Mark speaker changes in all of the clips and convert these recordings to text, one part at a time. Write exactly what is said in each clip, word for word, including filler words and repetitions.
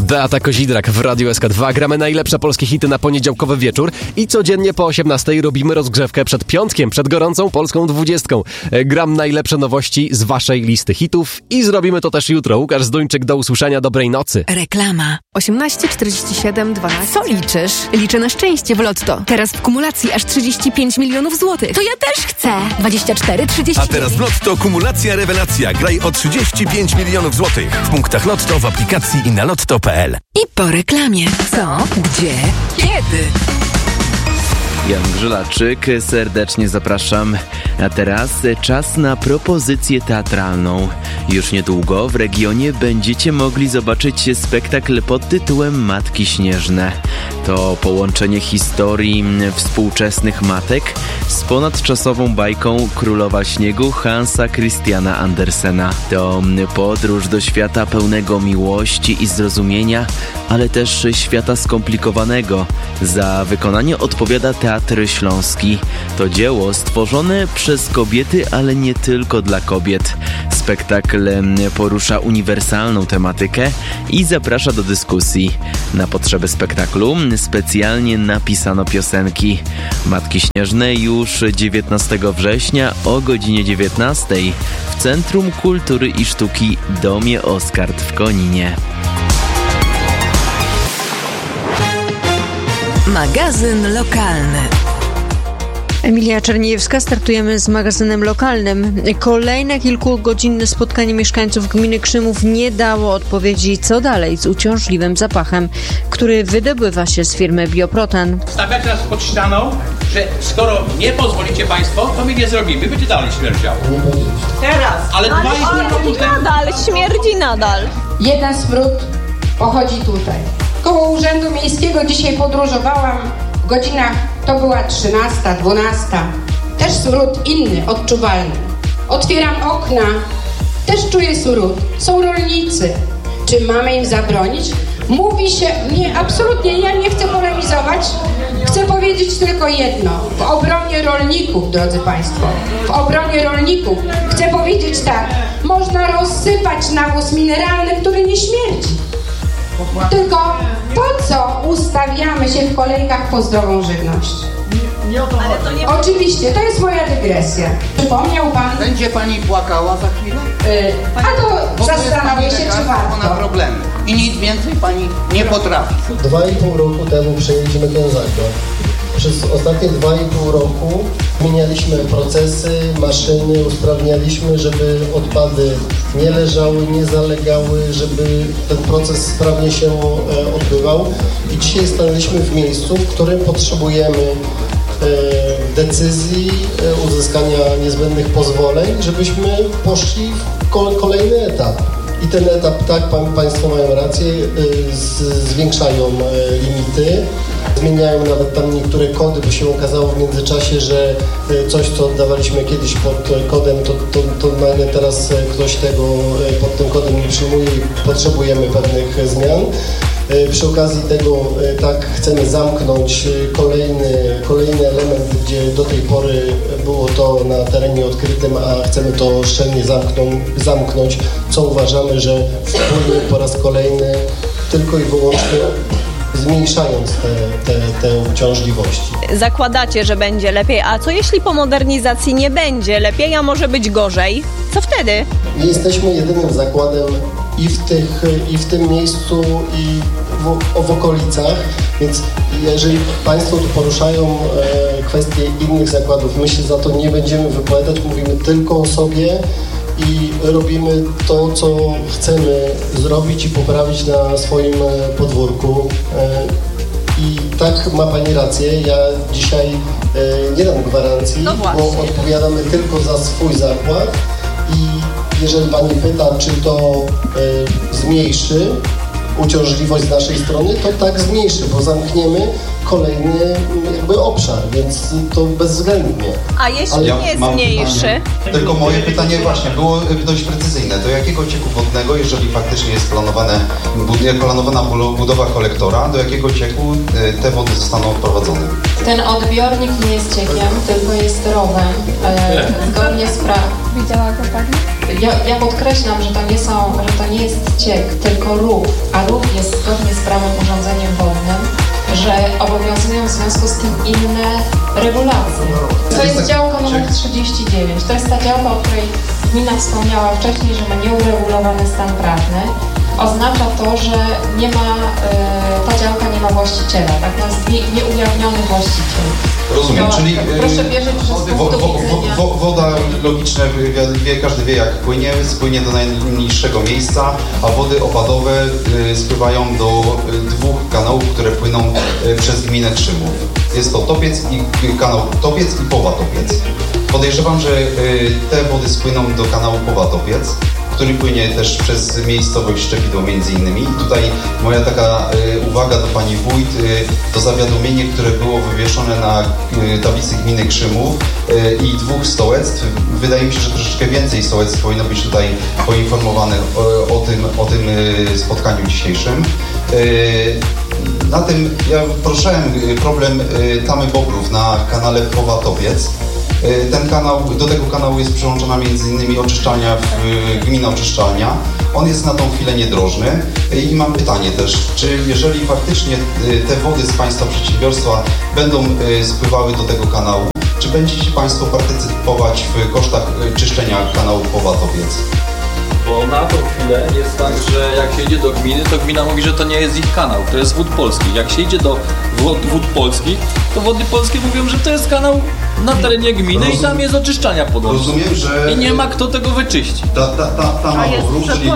Speaker 1: Beata Kozidrak w Radiu S K dwa. Gramy najlepsze polskie hity na poniedziałkowy wieczór i codziennie po osiemnastej robimy rozgrzewkę przed piątkiem, przed gorącą polską dwudziestką. Gram najlepsze nowości z waszej listy hitów i zrobimy to też jutro. Łukasz Zduńczyk, do usłyszenia, dobrej nocy.
Speaker 2: Reklama.
Speaker 3: osiemnaście czterdzieści siedem dwanaście.
Speaker 2: Co liczysz?
Speaker 3: Liczę na szczęście w Lotto. Teraz w kumulacji aż trzydzieści pięć milionów złotych.
Speaker 2: To ja też chcę. dwadzieścia cztery trzydzieści.
Speaker 4: A teraz w Lotto kumulacja rewelacja. Graj o trzydzieści pięć milionów złotych. W punktach Lotto, w aplikacji i na lotto kropka p l.
Speaker 2: I po reklamie. Co? Gdzie? Kiedy?
Speaker 5: Jan Grzelaczyk, serdecznie zapraszam. A teraz czas na propozycję teatralną. Już niedługo w regionie będziecie mogli zobaczyć spektakl pod tytułem Matki Śnieżne. To połączenie historii współczesnych matek z ponadczasową bajką Królowa Śniegu Hansa Christiana Andersena. To podróż do świata pełnego miłości i zrozumienia, ale też świata skomplikowanego. Za wykonanie odpowiada Teatr Śląski. To dzieło stworzone przez kobiety, ale nie tylko dla kobiet. Spektakl porusza uniwersalną tematykę i zaprasza do dyskusji. Na potrzeby spektaklu specjalnie napisano piosenki. Matki Śnieżne już dziewiętnastego września o godzinie dziewiętnastej w Centrum Kultury i Sztuki Domie Oskard w Koninie.
Speaker 2: Magazyn lokalny.
Speaker 6: Emilia Czerniejewska, startujemy z magazynem lokalnym. Kolejne kilkugodzinne spotkanie mieszkańców gminy Krzymów nie dało odpowiedzi, co dalej z uciążliwym zapachem, który wydobywa się z firmy Bioproten.
Speaker 7: Stawiacie nas pod ścianą, że skoro nie pozwolicie państwo, to my nie zrobimy, będzie dalej śmierdziało.
Speaker 8: Teraz!
Speaker 7: Ale dwa i pół roku temu...
Speaker 8: Nadal, śmierdzi nadal.
Speaker 9: Jeden smród pochodzi tutaj. Koło Urzędu Miejskiego dzisiaj podróżowałam. W godzinach to była trzynasta, dwunasta. Też smród inny, odczuwalny. Otwieram okna, też czuję smród. Są rolnicy. Czy mamy im zabronić? Mówi się, nie, absolutnie, ja nie chcę polemizować. Chcę powiedzieć tylko jedno. W obronie rolników, drodzy państwo, w obronie rolników chcę powiedzieć tak. Można rozsypać nawóz mineralny, który nie śmierdzi. Tylko po co ustawiamy się w kolejkach po zdrową żywność?
Speaker 7: Nie, nie o to chodzi.
Speaker 9: Nie... Oczywiście, to jest moja dygresja. Przypomniał pan...
Speaker 10: Będzie pani płakała za chwilę?
Speaker 9: Yy, a to zastanowię się, czy warto.
Speaker 10: Na problemy. I nic więcej pani nie potrafi.
Speaker 11: Dwa i pół roku temu przejęliśmy ten zakład. Przez ostatnie dwa i pół roku zmienialiśmy procesy, maszyny, usprawnialiśmy, żeby odpady nie leżały, nie zalegały, żeby ten proces sprawnie się e, odbywał. I dzisiaj stanęliśmy w miejscu, w którym potrzebujemy e, decyzji, e, uzyskania niezbędnych pozwoleń, żebyśmy poszli w ko- kolejny etap. I ten etap, tak, państwo mają rację, z, zwiększają limity, zmieniają nawet tam niektóre kody, bo się okazało w międzyczasie, że coś, co oddawaliśmy kiedyś pod kodem, to, to, to nagle teraz ktoś tego pod tym kodem nie przyjmuje i potrzebujemy pewnych zmian. Przy okazji tego tak chcemy zamknąć kolejny, kolejny element, gdzie do tej pory było to na terenie odkrytym, a chcemy to szczelnie zamkną, zamknąć, co uważamy, że wspólnie po raz kolejny tylko i wyłącznie zmniejszając te, te, te uciążliwości.
Speaker 8: Zakładacie, że będzie lepiej, a co jeśli po modernizacji nie będzie lepiej, a może być gorzej? Co wtedy?
Speaker 11: Nie jesteśmy jedynym zakładem i w, tych, i w tym miejscu, i w, w okolicach, więc jeżeli państwo tu poruszają e, kwestie innych zakładów, my się za to nie będziemy wypowiadać, mówimy tylko o sobie i robimy to, co chcemy zrobić i poprawić na swoim podwórku. E, I tak ma pani rację, ja dzisiaj e, nie dam gwarancji,
Speaker 8: no
Speaker 11: bo odpowiadamy tylko za swój zakład i jeżeli pani pyta, czy to y, zmniejszy uciążliwość z naszej strony, to tak zmniejszy, bo zamkniemy kolejny jakby obszar, więc to bezwzględnie.
Speaker 8: A jeśli
Speaker 11: Ale
Speaker 8: nie
Speaker 12: ja
Speaker 8: zmniejszy?
Speaker 12: Pytanie, tylko moje pytanie właśnie było dość precyzyjne. Do jakiego cieku wodnego, jeżeli faktycznie jest planowane, planowana budowa kolektora, do jakiego cieku te wody zostaną odprowadzone?
Speaker 9: Ten odbiornik nie jest ciekiem, tylko jest rowem. E, zgodnie z prawem.
Speaker 13: Widziała go pani? Ja, ja podkreślam, że to nie są, że to nie jest ciek, tylko rów, a rów jest zgodnie z prawem urządzeniem wodnym, że obowiązują w związku z tym inne regulacje. To jest działka numer trzydzieści dziewięć. To jest ta działka, o której gmina wspomniała wcześniej, że ma nieuregulowany stan prawny. Oznacza to, że nie ma, y, ta działka nie ma właściciela, tak? To jest nie, nieujawniony właściciel.
Speaker 12: Rozumiem,
Speaker 13: to,
Speaker 12: czyli
Speaker 13: proszę wierzyć, że z
Speaker 12: wo,
Speaker 13: punktu
Speaker 12: wo,
Speaker 13: widzenia...
Speaker 12: wo, woda logiczna, wie, wie, każdy wie jak płynie, spłynie do najniższego miejsca, a wody opadowe y, spływają do y, dwóch kanałów, które płyną y, przez gminę Krzymów. Jest to Topiec i y, kanał Topiec i Powa Topiec. Podejrzewam, że y, te wody spłyną do kanału Powa Topiec, który płynie też przez miejscowość Szczepidło między innymi. I tutaj moja taka y, uwaga do pani wójt, y, to zawiadomienie, które było wywieszone na y, tablicy gminy Krzymów y, i dwóch stołectw. Wydaje mi się, że troszeczkę więcej stołectw powinno być tutaj poinformowanych o, o tym, o tym y, spotkaniu dzisiejszym. Y, na tym ja poruszałem problem y, tamy bobrów na kanale Powa Topiec. Ten kanał, do tego kanału jest przyłączona między innymi oczyszczalnia, w, gmina oczyszczalnia. On jest na tą chwilę niedrożny i mam pytanie też, czy jeżeli faktycznie te wody z Państwa przedsiębiorstwa będą spływały do tego kanału, czy będziecie Państwo partycypować w kosztach czyszczenia kanału Powa Topiec?
Speaker 14: Bo na tą chwilę jest tak, że jak się idzie do gminy, to gmina mówi, że to nie jest ich kanał, to jest Wód Polskich. Jak się idzie do Wód, Wód Polskich, to Wody Polskie mówią, że to jest kanał na terenie gminy. Rozum... i tam jest oczyszczalnia podłączona.
Speaker 12: Rozumiem, że...
Speaker 14: I nie ma kto tego wyczyścić.
Speaker 12: Ta, ta, ta, ta ma obrów, czyli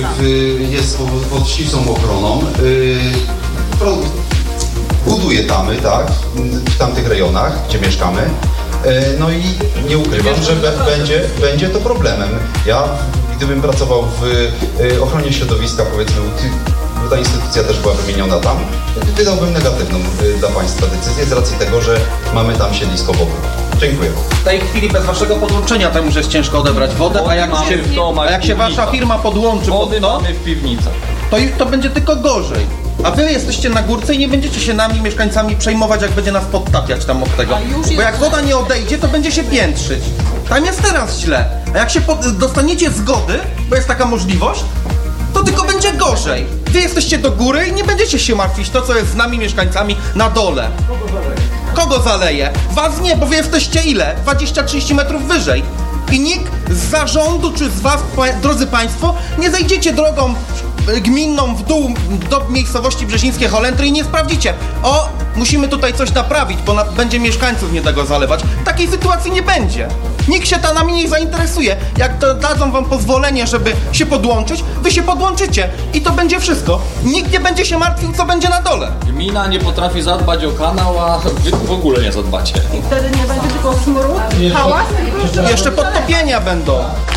Speaker 12: jest pod ścisłą ochroną. Yy, buduje tamy, tak, w tamtych rejonach, gdzie mieszkamy. No i nie ukrywam, że be, będzie, będzie to problemem. Ja, gdybym pracował w ochronie środowiska, powiedzmy, ta instytucja też była wymieniona tam, wydałbym negatywną dla Państwa decyzję z racji tego, że mamy tam siedlisko bobrów. Dziękuję.
Speaker 15: W tej chwili bez Waszego podłączenia tam już jest ciężko odebrać wodę, a jak się, a jak się Wasza firma podłączy pod to,
Speaker 14: mamy w piwnicach.
Speaker 15: To, to będzie tylko gorzej. A Wy jesteście na górce i nie będziecie się nami, mieszkańcami, przejmować, jak będzie nas podtapiać tam od tego. Bo jak woda nie odejdzie, to będzie się piętrzyć. Tam jest teraz źle. A jak się pod, dostaniecie zgody, bo jest taka możliwość, to tylko będzie gorzej. Wy jesteście do góry i nie będziecie się martwić to, co jest z nami, mieszkańcami, na dole. Kogo zaleje? Was nie, bo Wy jesteście ile? dwadzieścia trzydzieści metrów wyżej. I nikt z zarządu czy z Was, drodzy Państwo, nie zejdziecie drogą gminną w dół do miejscowości Brzezińskie Holendry i nie sprawdzicie. O, musimy tutaj coś naprawić, bo na, będzie mieszkańców nie tego zalewać. Takiej sytuacji nie będzie. Nikt się ta nami nie zainteresuje. Jak to dadzą wam pozwolenie, żeby się podłączyć, wy się podłączycie i to będzie wszystko. Nikt nie będzie się martwił, co będzie na dole.
Speaker 14: Gmina nie potrafi zadbać o kanał, a wy w ogóle nie zadbacie.
Speaker 16: I wtedy nie będzie tylko smród, hałas, tylko
Speaker 15: jeszcze podtopienia będą.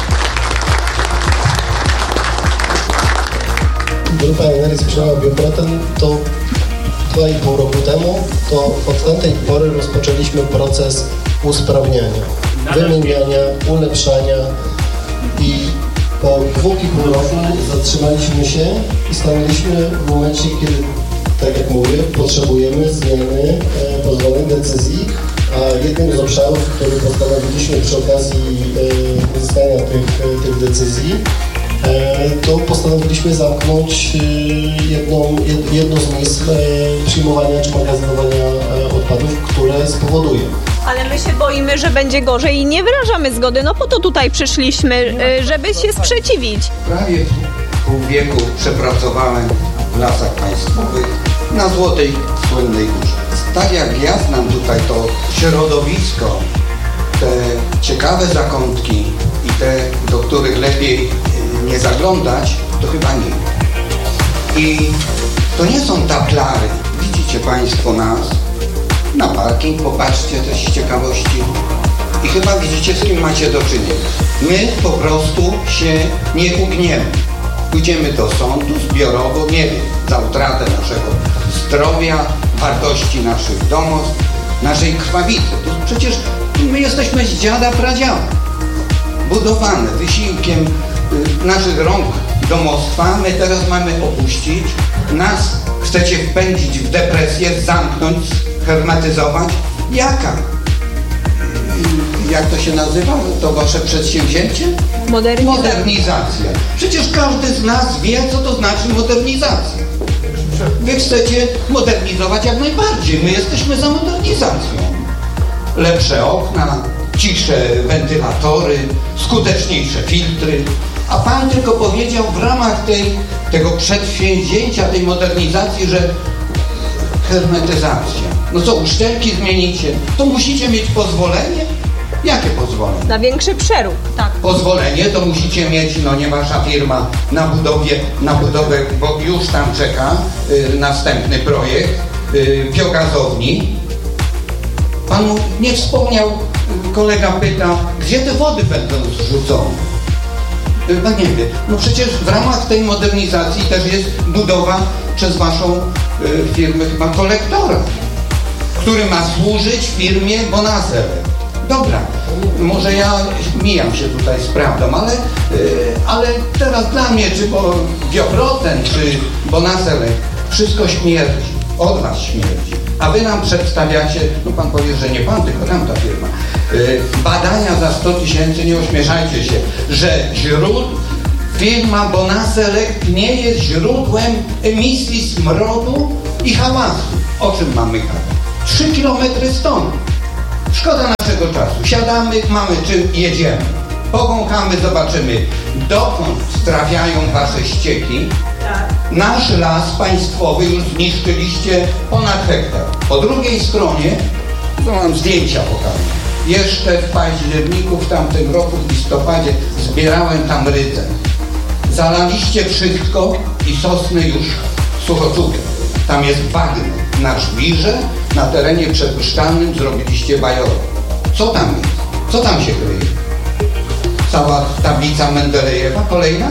Speaker 11: Grupa Enerii sprzedała bioproten to dwa i pół roku temu, to od tamtej pory rozpoczęliśmy proces usprawniania, wymieniania, ulepszania i po dwóch i pół roku zatrzymaliśmy się i stanęliśmy w momencie, kiedy, tak jak mówię, potrzebujemy zmiany e, pozwolonych decyzji, a jednym z obszarów, który postanowiliśmy przy okazji e, uzyskania tych, tych decyzji, to postanowiliśmy zamknąć jedną, jedno z miejsc przyjmowania czy magazynowania odpadów, które spowoduje.
Speaker 8: Ale my się boimy, że będzie gorzej i nie wyrażamy zgody. No po to tutaj przyszliśmy, żeby się sprzeciwić.
Speaker 10: Prawie pół wieku przepracowałem w Lasach Państwowych na Złotej Słynnej Górze. Tak jak ja znam tutaj to środowisko, te ciekawe zakątki i te, do których lepiej nie zaglądać, to chyba nie. I to nie są taplary. Widzicie Państwo nas na parking, popatrzcie też z ciekawości i chyba widzicie, z kim macie do czynienia. My po prostu się nie ugniemy. Pójdziemy do sądu zbiorowo, nie wiem, za utratę naszego zdrowia, wartości naszych domostw, naszej krwawicy. To przecież my jesteśmy z dziada pradziada. Budowane wysiłkiem naszych rąk domostwa, my teraz mamy opuścić, nas chcecie wpędzić w depresję, zamknąć, hermetyzować. Jaka? Jak to się nazywa? To wasze przedsięwzięcie?
Speaker 8: Modernizacja.
Speaker 10: Modernizacja. Przecież każdy z nas wie, co to znaczy modernizacja. Wy chcecie modernizować jak najbardziej. My jesteśmy za modernizacją. Lepsze okna, cichsze wentylatory, skuteczniejsze filtry. A pan tylko powiedział w ramach tej, tego przedsięwzięcia, tej modernizacji, że hermetyzacja. No co, uszczelki zmienicie? To musicie mieć pozwolenie? Jakie pozwolenie?
Speaker 8: Na większy przerób, tak.
Speaker 10: Pozwolenie to musicie mieć, no nie wasza firma, na budowie, na budowę, bo już tam czeka y, następny projekt y, biogazowni. Pan nie wspomniał, kolega pyta, gdzie te wody będą zrzucone? No nie wiem, no przecież w ramach tej modernizacji też jest budowa przez waszą y, firmę chyba kolektora, który ma służyć firmie Bonazer. Dobra, może ja mijam się tutaj z prawdą, ale, yy, ale teraz dla mnie, czy bo Bioproten, czy Bonazelek, wszystko śmierdzi, od was śmierdzi. A wy nam przedstawiacie, no pan powie, że nie pan, tylko tamta firma, yy, badania za sto tysięcy, nie ośmieszajcie się, że źród, firma Bonazelek nie jest źródłem emisji smrodu i hałasu. O czym mamy gadać? Trzy kilometry stąd. Szkoda naszego czasu. Siadamy, mamy czy jedziemy. Powąchamy, zobaczymy, dokąd trafiają wasze ścieki. Tak. Nasz las państwowy już zniszczyliście ponad hektar. Po drugiej stronie, to mam zdjęcia pokażę. Jeszcze w październiku w tamtym roku, w listopadzie, zbierałem tam rydze. Zalaliście wszystko i sosny już suchoczukiem. Tam jest bagno. Na żwirze, na terenie przepuszczalnym zrobiliście bajorę. Co tam jest? Co tam się kryje? Cała tablica Mendelejewa kolejna?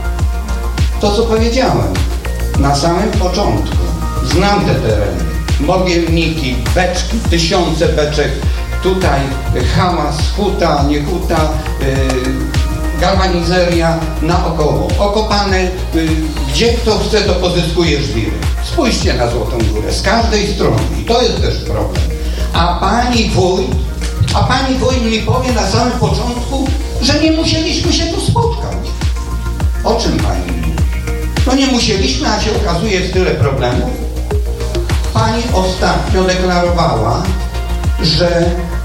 Speaker 10: To, co powiedziałem na samym początku. Znam te tereny. Mogielniki, beczki, tysiące beczek. Tutaj hałas, huta, nie huta, yy, galwanizeria naokoło. Okopane, yy, gdzie kto chce, to pozyskuje żwiry. Spójrzcie na Złotą Górę, z każdej strony. I to jest też problem. A pani wójt, a pani wójt mi powie na samym początku, że nie musieliśmy się tu spotkać. O czym pani mówi? No nie musieliśmy, a się okazuje, jest tyle problemów. Pani ostatnio deklarowała, że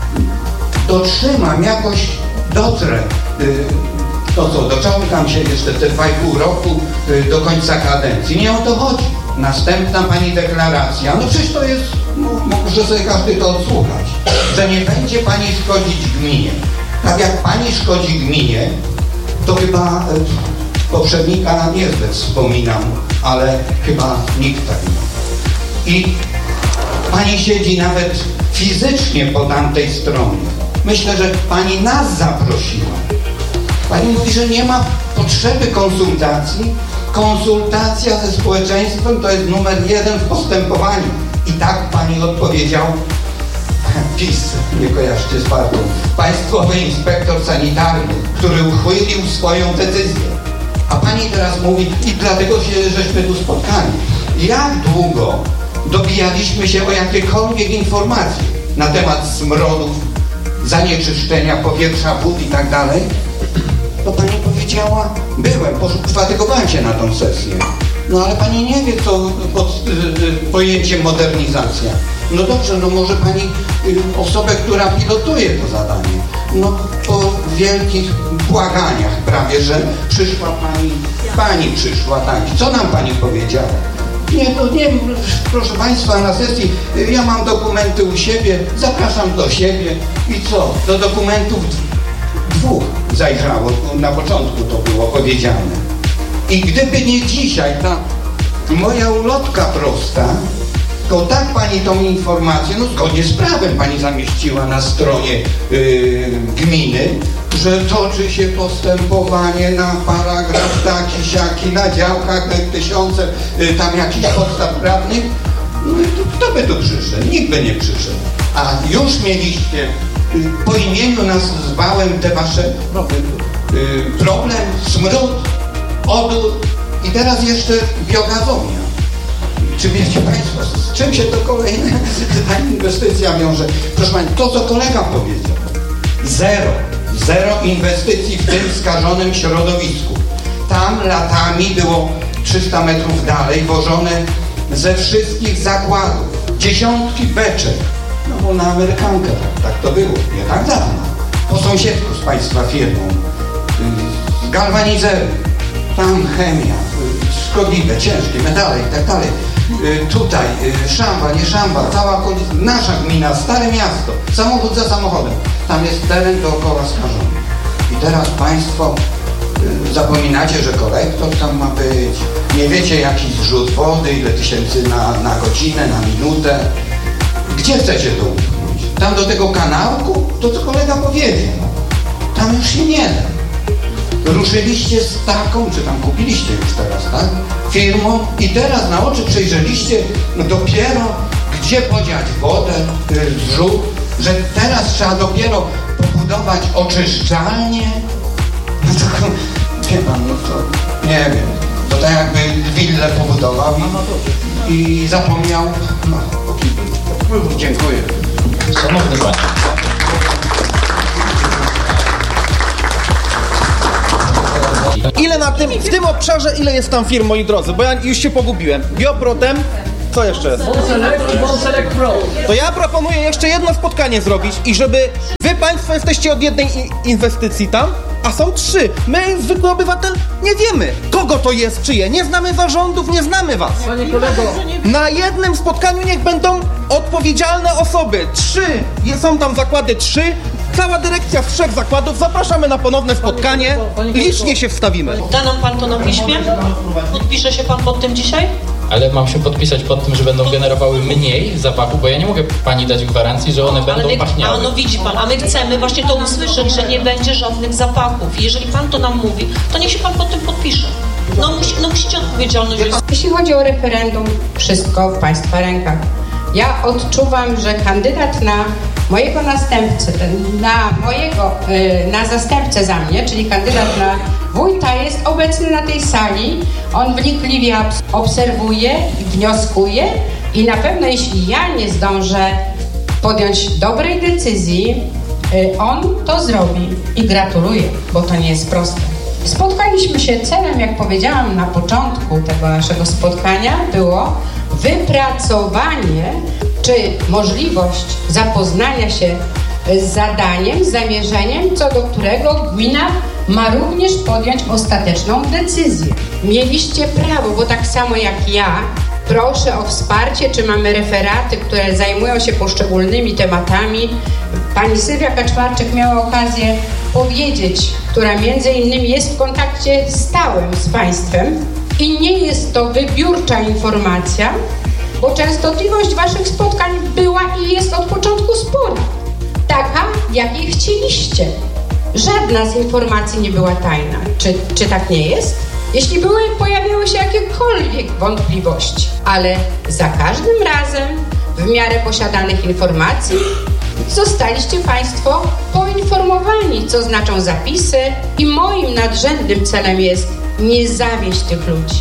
Speaker 10: dotrzymam, jakoś dotrę, yy, to co, doczekam się jeszcze te dwa i pół roku yy, do końca kadencji. Nie o to chodzi. Następna pani deklaracja, no przecież to jest, no, może sobie każdy to odsłuchać, że nie będzie pani szkodzić gminie. Tak jak pani szkodzi gminie, to chyba y, poprzednika niezbyt wspominam, ale chyba nikt tak nie. I pani siedzi nawet fizycznie po tamtej stronie. Myślę, że pani nas zaprosiła. Pani mówi, że nie ma potrzeby konsultacji. Konsultacja ze społeczeństwem to jest numer jeden w postępowaniu. I tak pani odpowiedział, PiS, nie kojarzcie z partią, Państwowy Inspektor Sanitarny, który uchylił swoją decyzję. A pani teraz mówi, i dlatego się żeśmy tu spotkali. Jak długo dobijaliśmy się o jakiekolwiek informacje na temat smrodów, zanieczyszczenia powietrza, wód i tak dalej? To pani powiedziała, byłem, pofatygowałem się na tą sesję. No ale pani nie wie, co pod y, y, pojęciem modernizacja. No dobrze, no może pani y, osobę, która pilotuje to zadanie. No po wielkich błaganiach prawie, że przyszła pani, pani przyszła, tak. Co nam pani powiedziała? Nie, to nie, proszę państwa, na sesji y, ja mam dokumenty u siebie, zapraszam do siebie i co? Do dokumentów dwóch zajrzało, na początku to było powiedziane. I gdyby nie dzisiaj ta moja ulotka prosta, to tak pani tą informację, no zgodnie z prawem pani zamieściła na stronie yy, gminy, że toczy się postępowanie na paragraf taki, siaki, na działkach tysiące yy, tam jakichś podstaw prawnych, no i to, kto by tu przyszedł? Nikt by nie przyszedł. A już mieliście, yy, po imieniu nazwałem te wasze yy, problem, smród, odór i teraz jeszcze biogazownia. Czy wiecie państwo, z czym się to kolejna ta inwestycja wiąże? Proszę państwa, to co kolega powiedział. Zero. Zero inwestycji w tym skażonym środowisku. Tam latami było trzysta metrów dalej wożone ze wszystkich zakładów dziesiątki beczek. No bo na Amerykankę tak, tak to było, nie tak dawno. Po sąsiedzku z państwa firmą, z galwanizery, tam chemia, szkodliwe, ciężkie metale i tak dalej. Tutaj szamba, nie szamba, cała okolica, nasza gmina, Stare Miasto, samochód za samochodem. Tam jest teren dookoła skażony. I teraz państwo zapominacie, że kolektor tam ma być. Nie wiecie, jaki zrzut wody, ile tysięcy na, na godzinę, na minutę. Gdzie chcecie to upchnąć? Tam do tego kanałku? To co kolega powiedział. Tam już się nie da. Ruszyliście z taką, czy tam kupiliście już teraz, tak? Firmą i teraz na oczy przejrzeliście dopiero, gdzie podziać wodę, zrzut, że teraz trzeba dopiero pobudować oczyszczalnię. No to, wie pan, no to nie wiem. To tak jakby willę pobudował i, i zapomniał no, o kiblu. Dziękuję.
Speaker 17: Szanowny panie.
Speaker 15: Ile na tym, w tym obszarze, ile jest tam firm, moi drodzy? Bo ja już się pogubiłem. Bioprotem, co jeszcze jest? To ja proponuję jeszcze jedno spotkanie zrobić i żeby wy państwo jesteście od jednej inwestycji tam, a są trzy. My, zwykły obywatel, nie wiemy, kogo to jest, czyje. Nie znamy zarządów, nie znamy was. Panie kolego. Na jednym spotkaniu niech będą odpowiedzialne osoby. Trzy. Są tam zakłady trzy. Cała dyrekcja z trzech zakładów. Zapraszamy na ponowne spotkanie. Licznie się wstawimy.
Speaker 18: Da nam pan to na piśmie? Podpisze się pan pod tym dzisiaj?
Speaker 17: Ale mam się podpisać pod tym, że będą generowały mniej zapachu, bo ja nie mogę pani dać gwarancji, że one
Speaker 18: no,
Speaker 17: będą
Speaker 18: my,
Speaker 17: pachniały.
Speaker 18: A no widzi pan, a my chcemy właśnie to usłyszeć, że nie będzie żadnych zapachów. I jeżeli pan to nam mówi, to niech się pan pod tym podpisze. No, musi, no musicie odpowiedzialność.
Speaker 9: Jeśli chodzi o referendum, wszystko w państwa rękach. Ja odczuwam, że kandydat na mojego następcę, na mojego, na zastępcę za mnie, czyli kandydat na wójta jest obecny na tej sali. On wnikliwie obserwuje, wnioskuje i na pewno jeśli ja nie zdążę podjąć dobrej decyzji, on to zrobi i gratuluję, bo to nie jest proste. Spotkaliśmy się celem, jak powiedziałam na początku tego naszego spotkania, było wypracowanie czy możliwość zapoznania się z zadaniem, z zamierzeniem, co do którego gmina ma również podjąć ostateczną decyzję. Mieliście prawo, bo tak samo jak ja, proszę o wsparcie, czy mamy referaty, które zajmują się poszczególnymi tematami. Pani Sylwia Kaczmarczyk miała okazję powiedzieć, która między innymi jest w kontakcie stałym z państwem i nie jest to wybiórcza informacja, bo częstotliwość waszych spotkań była i jest od początku spora. Taka, jakiej chcieliście. Żadna z informacji nie była tajna. Czy, czy tak nie jest? Jeśli były, pojawiały się jakiekolwiek wątpliwości, ale za każdym razem, w miarę posiadanych informacji, zostaliście państwo poinformowani, co znaczą zapisy i moim nadrzędnym celem jest nie zawieść tych ludzi.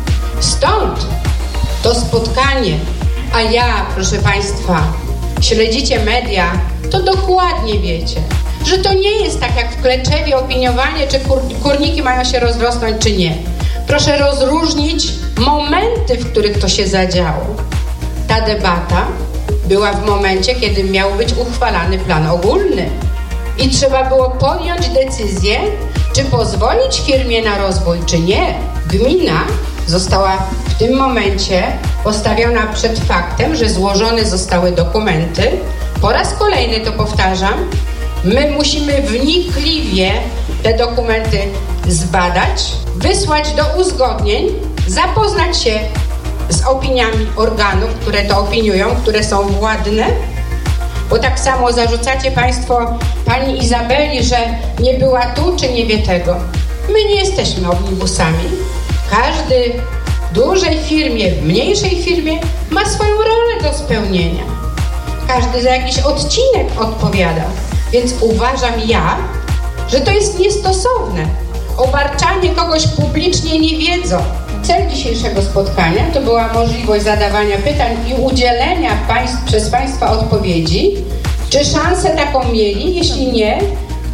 Speaker 9: Stąd to spotkanie, a ja, proszę państwa, śledzicie media, to dokładnie wiecie, że to nie jest tak jak w Kleczewie opiniowanie, czy kur, kurniki mają się rozrosnąć, czy nie. Proszę rozróżnić momenty, w których to się zadziało. Ta debata była w momencie, kiedy miał być uchwalany plan ogólny i trzeba było podjąć decyzję, czy pozwolić firmie na rozwój, czy nie. Gmina została w tym momencie postawiona przed faktem, że złożone zostały dokumenty. Po raz kolejny to powtarzam, my musimy wnikliwie te dokumenty zbadać, wysłać do uzgodnień, zapoznać się z opiniami organów, które to opiniują, które są władne, bo tak samo zarzucacie państwo pani Izabeli, że nie była tu, czy nie wie tego. My nie jesteśmy omnibusami. Każdy w dużej firmie, w mniejszej firmie ma swoją rolę do spełnienia. Każdy za jakiś odcinek odpowiada. Więc uważam ja, że to jest niestosowne. Obarczanie kogoś publicznie niewiedzą. Cel dzisiejszego spotkania to była możliwość zadawania pytań i udzielenia państw, przez państwa odpowiedzi. Czy szansę taką mieli? Jeśli nie,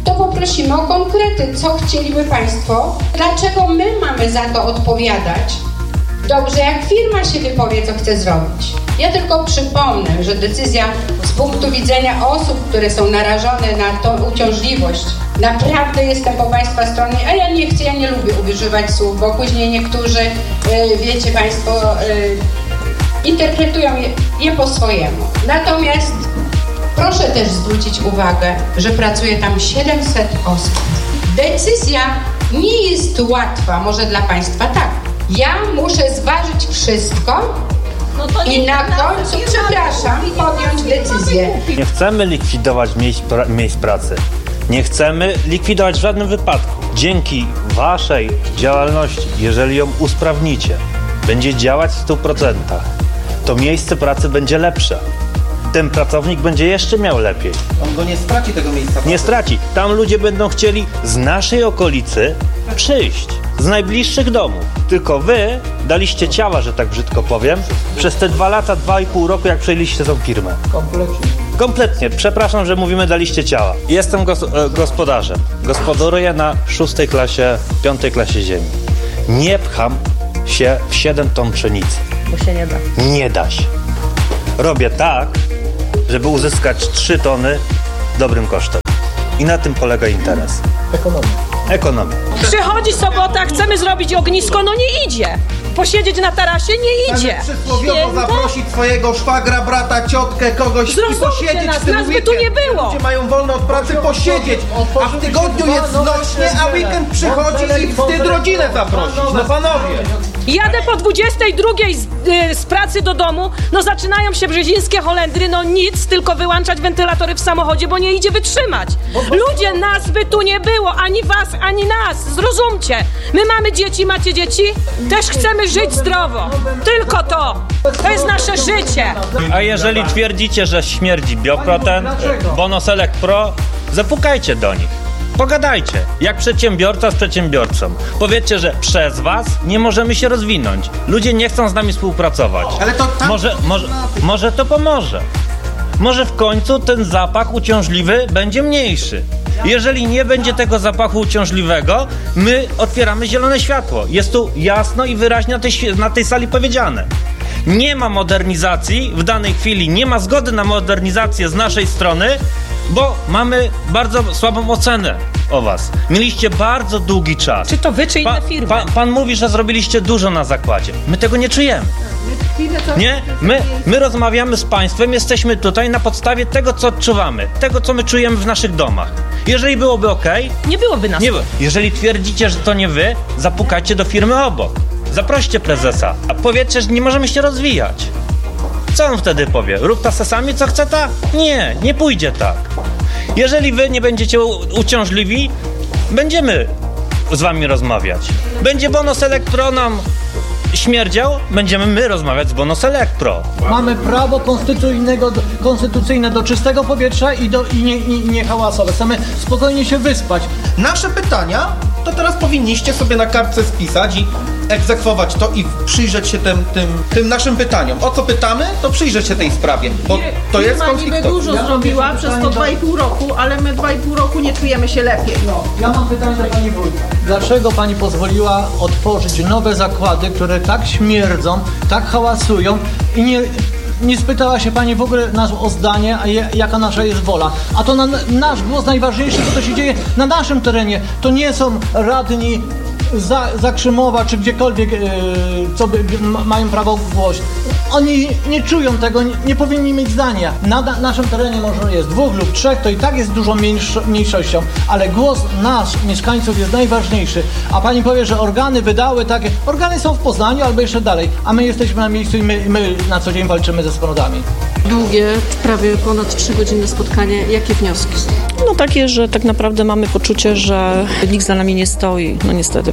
Speaker 9: to poprosimy o konkrety, co chcieliby Państwo, dlaczego my mamy za to odpowiadać. Dobrze, jak firma się wypowie, co chce zrobić. Ja tylko przypomnę, że decyzja z punktu widzenia osób, które są narażone na tą uciążliwość, naprawdę jestem po Państwa stronie, a ja nie chcę, ja nie lubię używać słów, bo później niektórzy, yy, wiecie Państwo, yy, interpretują je, je po swojemu. Natomiast proszę też zwrócić uwagę, że pracuje tam siedemset osób. Decyzja nie jest łatwa, może dla Państwa tak. Ja muszę zważyć wszystko no to i na końcu, przepraszam, podjąć decyzję.
Speaker 19: Nie chcemy likwidować miejsc, pra- miejsc pracy. Nie chcemy likwidować w żadnym wypadku. Dzięki Waszej działalności, jeżeli ją usprawnicie, będzie działać w stu procentach, to miejsce pracy będzie lepsze. Ten pracownik będzie jeszcze miał lepiej.
Speaker 15: On go nie straci tego miejsca pracy.
Speaker 19: Nie straci. Tam ludzie będą chcieli z naszej okolicy przyjść, z najbliższych domów. Tylko wy daliście ciała, że tak brzydko powiem, przez te dwa lata, dwa i pół roku, jak przejęliście tą firmę.
Speaker 15: Kompletnie.
Speaker 19: Kompletnie. Przepraszam, że mówimy daliście ciała. Jestem gos- e, gospodarzem. Gospodaruję na szóstej klasie, piątej klasie ziemi. Nie pcham się w siedem ton pszenicy.
Speaker 8: Bo się nie da.
Speaker 19: Nie da się. Robię tak, żeby uzyskać trzy tony dobrym kosztem. I na tym polega interes.
Speaker 15: Ekonomia.
Speaker 19: Ekonomia.
Speaker 16: Przychodzi sobota, chcemy zrobić ognisko, no nie idzie. Posiedzieć na tarasie nie idzie.
Speaker 15: Przysłowiowo
Speaker 16: Święta?
Speaker 15: zaprosić swojego szwagra, brata, ciotkę, kogoś
Speaker 16: Zrozumcie
Speaker 15: i posiedzieć
Speaker 16: nas,
Speaker 15: w ten
Speaker 16: nas by
Speaker 15: weekend.
Speaker 16: tu nie było.
Speaker 15: Ludzie mają wolne od pracy posiedzieć, a w tygodniu jest znośnie, a weekend przychodzi i wstyd rodzinę zaprosić. No panowie.
Speaker 16: Jadę po dwudziestej drugiej z, y, z pracy do domu, no zaczynają się brzezińskie Holendry, no nic, tylko wyłączać wentylatory w samochodzie, bo nie idzie wytrzymać. Ludzie, nas by tu nie było, ani was, ani nas, zrozumcie. My mamy dzieci, macie dzieci? Też chcemy żyć zdrowo. Tylko to. To jest nasze życie.
Speaker 19: A jeżeli twierdzicie, że śmierdzi Bioproten, Bonoselect Pro, zapukajcie do nich. Pogadajcie, jak przedsiębiorca z przedsiębiorcą. Powiedzcie, że przez was nie możemy się rozwinąć. Ludzie nie chcą z nami współpracować.
Speaker 15: Ale to tam...
Speaker 19: Może, może, może to pomoże. Może w końcu ten zapach uciążliwy będzie mniejszy. Jeżeli nie będzie tego zapachu uciążliwego, my otwieramy zielone światło. Jest tu jasno i wyraźnie na tej, na tej sali powiedziane. Nie ma modernizacji, w danej chwili nie ma zgody na modernizację z naszej strony, bo mamy bardzo słabą ocenę o was. Mieliście bardzo długi czas.
Speaker 16: Czy to wy, czy inne firmy?
Speaker 19: Pa, pan mówi, że zrobiliście dużo na zakładzie. My tego nie czujemy. Nie? My, my rozmawiamy z państwem, jesteśmy tutaj na podstawie tego, co odczuwamy, tego, co my czujemy w naszych domach. Jeżeli byłoby okej...
Speaker 16: Nie byłoby nas.
Speaker 19: Nie, jeżeli twierdzicie, że to nie wy, zapukajcie do firmy obok. Zaproście prezesa, a powiedzcie, że nie możemy się rozwijać. Co on wtedy powie? Rób ta se sami, co chce ta? Nie, nie pójdzie tak. Jeżeli wy nie będziecie u- uciążliwi, będziemy z wami rozmawiać. Będzie Bonoselect Pro nam śmierdział, będziemy my rozmawiać z Bonoselect Pro.
Speaker 20: Mamy prawo konstytucyjnego, konstytucyjne do czystego powietrza i, do, i, nie, i nie hałasowe. Chcemy spokojnie się wyspać.
Speaker 15: Nasze pytania to teraz powinniście sobie na kartce spisać i egzekwować to i przyjrzeć się tym, tym, tym naszym pytaniom. O co pytamy, to przyjrzeć się tej sprawie, bo to jest
Speaker 16: Firma niby
Speaker 15: konfliktowe.
Speaker 16: dużo zrobiła przez to dwa i pół roku, ale my dwa i pół roku nie czujemy się lepiej.
Speaker 20: No, ja mam pytanie do pani wójta. Dlaczego pani pozwoliła otworzyć nowe zakłady, które tak śmierdzą, tak hałasują i nie... Nie spytała się pani w ogóle nas o zdanie, a je, jaka nasza jest wola. A to na, nasz głos najważniejszy, co to się dzieje na naszym terenie. To nie są radni za, za Krzymowa czy gdziekolwiek, yy, co by, ma, mają prawo głosić. Oni nie czują tego, nie, nie powinni mieć zdania. Na, na naszym terenie może jest dwóch lub trzech, to i tak jest dużą mniejszo, mniejszością, ale głos nasz, mieszkańców, jest najważniejszy. A pani powie, że organy wydały takie... Organy są w Poznaniu albo jeszcze dalej, a my jesteśmy na miejscu i my, my na co dzień walczymy ze sprawami.
Speaker 21: Długie, prawie ponad trzygodzinne spotkanie. Jakie wnioski?
Speaker 22: No takie, że tak naprawdę mamy poczucie, że nikt za nami nie stoi. No niestety,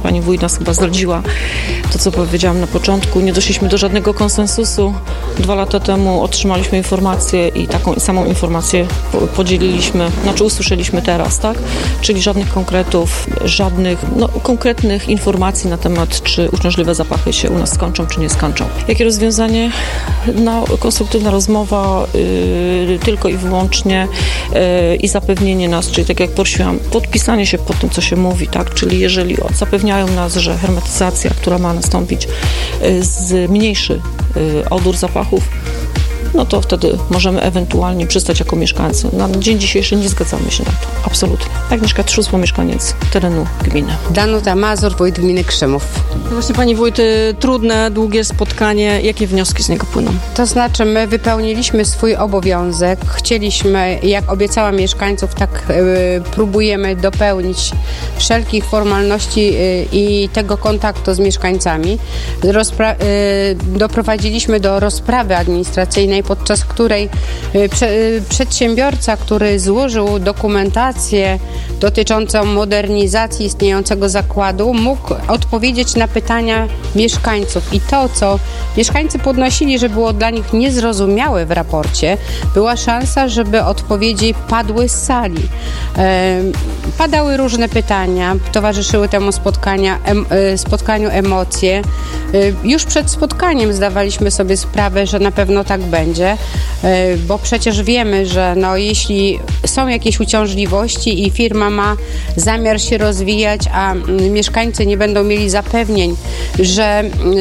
Speaker 21: pani wójt nas chyba zdradziła to, co powiedziałam na początku. Nie doszliśmy do żadnego konsensusu. Dwa lata temu otrzymaliśmy informację i taką samą informację podzieliliśmy, znaczy usłyszeliśmy teraz, tak? Czyli żadnych konkretów, żadnych no, konkretnych informacji na temat, czy uciążliwe zapachy się u nas skończą, czy nie skończą. Jakie rozwiązanie? No, konstruktywna rozmowa yy, tylko i wyłącznie yy, i zapewnienie nas, czyli tak jak prosiłam, podpisanie się pod tym, co się mówi, tak? Czyli jeżeli zapewniają nas, że hermetyzacja, która ma nastąpić, yy, zmniejszy yy, odór zapachów, no to wtedy możemy ewentualnie przystać jako mieszkańcy. Na dzień dzisiejszy nie zgadzamy się na to. Absolutnie. Agnieszka Trzusło, mieszkaniec terenu gminy.
Speaker 9: Danuta Mazur, wójt gminy Krzymów.
Speaker 21: No właśnie, pani wójt, trudne, długie spotkanie. Jakie wnioski z niego płyną?
Speaker 9: To znaczy, my wypełniliśmy swój obowiązek. Chcieliśmy, jak obiecałam mieszkańców, tak y, próbujemy dopełnić wszelkich formalności y, i tego kontaktu z mieszkańcami. Rozpra- y, doprowadziliśmy do rozprawy administracyjnej, podczas której prze, przedsiębiorca, który złożył dokumentację dotyczącą modernizacji istniejącego zakładu, mógł odpowiedzieć na pytania mieszkańców. I to, co mieszkańcy podnosili, że było dla nich niezrozumiałe w raporcie, była szansa, żeby odpowiedzi padły z sali. E, padały różne pytania, towarzyszyły temu spotkania, em, spotkaniu emocje. E, już przed spotkaniem zdawaliśmy sobie sprawę, że na pewno tak będzie. Bo przecież wiemy, że no, jeśli są jakieś uciążliwości i firma ma zamiar się rozwijać, a mieszkańcy nie będą mieli zapewnień, że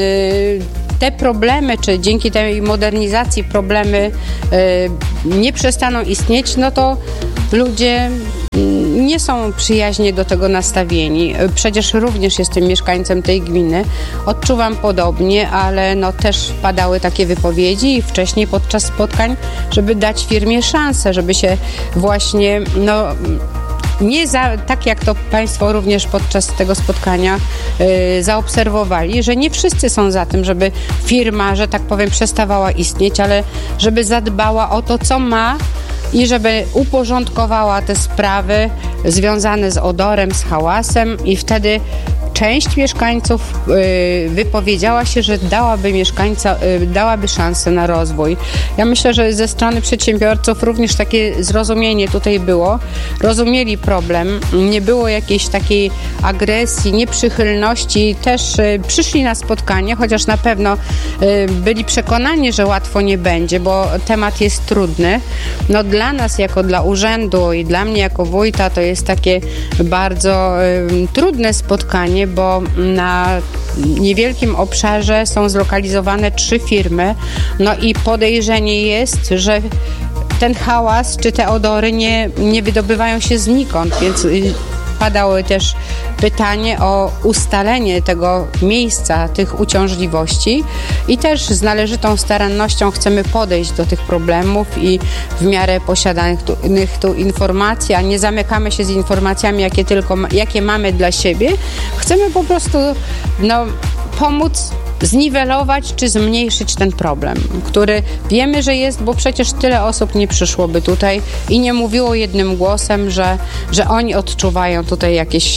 Speaker 9: te problemy, czy dzięki tej modernizacji problemy nie przestaną istnieć, no to ludzie nie są przyjaźnie do tego nastawieni. Przecież również jestem mieszkańcem tej gminy. Odczuwam podobnie, ale no też padały takie wypowiedzi i wcześniej podczas spotkań, żeby dać firmie szansę, żeby się właśnie no nie za, tak jak to Państwo również podczas tego spotkania y, zaobserwowali, że nie wszyscy są za tym, żeby firma, że tak powiem, przestawała istnieć, ale żeby zadbała o to, co ma i żeby uporządkowała te sprawy związane z odorem, z hałasem i wtedy część mieszkańców y, wypowiedziała się, że dałaby mieszkańca, y, dałaby szansę na rozwój. Ja myślę, że ze strony przedsiębiorców również takie zrozumienie tutaj było. Rozumieli problem, nie było jakiejś takiej agresji, nieprzychylności. Też y, przyszli na spotkanie, chociaż na pewno y, byli przekonani, że łatwo nie będzie, bo temat jest trudny. No dla nas jako dla urzędu i dla mnie jako wójta to jest takie bardzo y, trudne spotkanie, bo na niewielkim obszarze są zlokalizowane trzy firmy, no i podejrzenie jest, że ten hałas czy te odory nie, nie wydobywają się znikąd, więc padało też pytanie o ustalenie tego miejsca, tych uciążliwości i też z należytą starannością chcemy podejść do tych problemów i w miarę posiadanych tu, tu informacji, a nie zamykamy się z informacjami, jakie tylko jakie mamy dla siebie. Chcemy po prostu no, pomóc zniwelować czy zmniejszyć ten problem, który wiemy, że jest, bo przecież tyle osób nie przyszłoby tutaj i nie mówiło jednym głosem, że, że oni odczuwają tutaj jakieś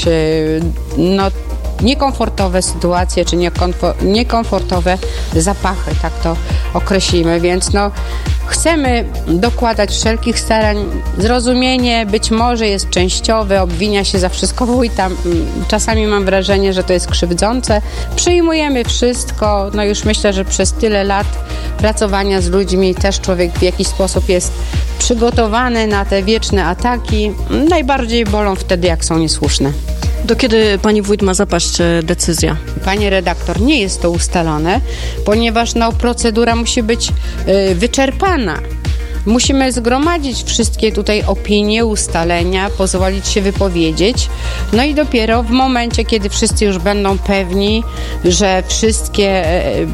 Speaker 9: no, niekomfortowe sytuacje, czy niekomfortowe zapachy, tak to określimy, więc no chcemy dokładać wszelkich starań. Zrozumienie być może jest częściowe, obwinia się za wszystko wójta. Czasami mam wrażenie, że to jest krzywdzące. Przyjmujemy wszystko. No już myślę, że przez tyle lat pracowania z ludźmi też człowiek w jakiś sposób jest przygotowany na te wieczne ataki. Najbardziej bolą wtedy, jak są niesłuszne.
Speaker 21: Do kiedy pani wójt ma zapaść decyzja?
Speaker 9: Panie redaktor, nie jest to ustalone, ponieważ no, procedura musi być y, wyczerpana. Musimy zgromadzić wszystkie tutaj opinie, ustalenia, pozwolić się wypowiedzieć. No i dopiero w momencie, kiedy wszyscy już będą pewni, że wszystkie y,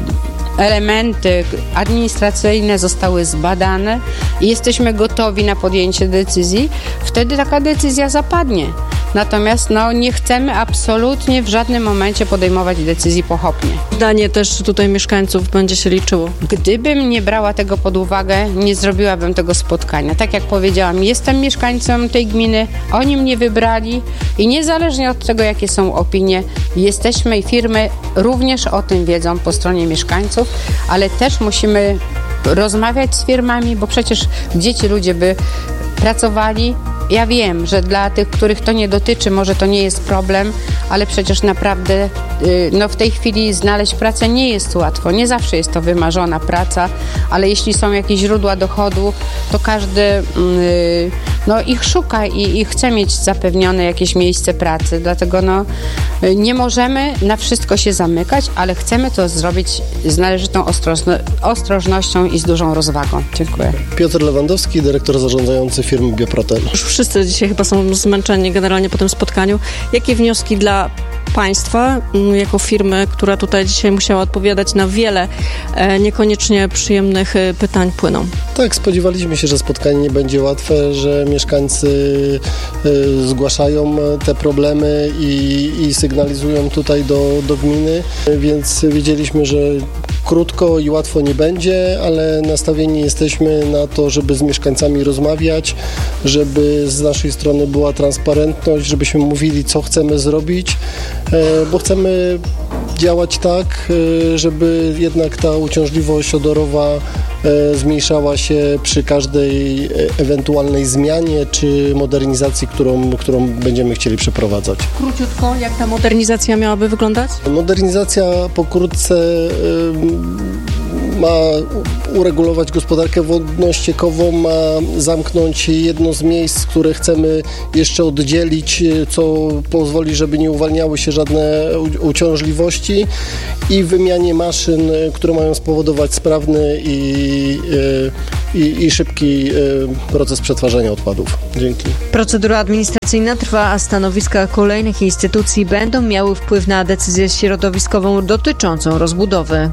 Speaker 9: elementy administracyjne zostały zbadane i jesteśmy gotowi na podjęcie decyzji, wtedy taka decyzja zapadnie. Natomiast no, nie chcemy absolutnie w żadnym momencie podejmować decyzji pochopnie.
Speaker 21: Zdanie też tutaj mieszkańców będzie się liczyło.
Speaker 9: Gdybym nie brała tego pod uwagę, nie zrobiłabym tego spotkania. Tak jak powiedziałam, jestem mieszkańcą tej gminy, oni mnie wybrali i niezależnie od tego, jakie są opinie, jesteśmy i firmy również o tym wiedzą po stronie mieszkańców, ale też musimy rozmawiać z firmami, bo przecież gdzie ci ludzie by pracowali. Ja wiem, że dla tych, których to nie dotyczy, może to nie jest problem, ale przecież naprawdę no w tej chwili znaleźć pracę nie jest łatwo. Nie zawsze jest to wymarzona praca, ale jeśli są jakieś źródła dochodu, to każdy no, ich szuka i, i chce mieć zapewnione jakieś miejsce pracy. Dlatego no, nie możemy na wszystko się zamykać, ale chcemy to zrobić z należytą ostrożno- ostrożnością i z dużą rozwagą. Dziękuję.
Speaker 11: Piotr Lewandowski, dyrektor zarządzający firmy Bioproten.
Speaker 21: Już wszyscy dzisiaj chyba są zmęczeni generalnie po tym spotkaniu. Jakie wnioski dla Państwa, jako firmy, która tutaj dzisiaj musiała odpowiadać na wiele e, niekoniecznie przyjemnych e, pytań, płyną?
Speaker 11: Tak, spodziewaliśmy się, że spotkanie nie będzie łatwe, że mieszkańcy e, zgłaszają te problemy i, i sygnalizują tutaj do, do gminy, więc wiedzieliśmy, że krótko i łatwo nie będzie, ale nastawieni jesteśmy na to, żeby z mieszkańcami rozmawiać, żeby z naszej strony była transparentność, żebyśmy mówili, co chcemy zrobić, bo chcemy działać tak, żeby jednak ta uciążliwość odorowa zmniejszała się przy każdej ewentualnej zmianie czy modernizacji, którą, którą będziemy chcieli przeprowadzać.
Speaker 21: Króciutko, jak ta modernizacja miałaby wyglądać?
Speaker 11: Modernizacja pokrótce ma uregulować gospodarkę wodno-ściekową, ma zamknąć jedno z miejsc, które chcemy jeszcze oddzielić, co pozwoli, żeby nie uwalniały się żadne uciążliwości i wymianie maszyn, które mają spowodować sprawny i, i, i szybki proces przetwarzania odpadów. Dzięki.
Speaker 6: Procedura administracyjna trwa, a stanowiska kolejnych instytucji będą miały wpływ na decyzję środowiskową dotyczącą rozbudowy.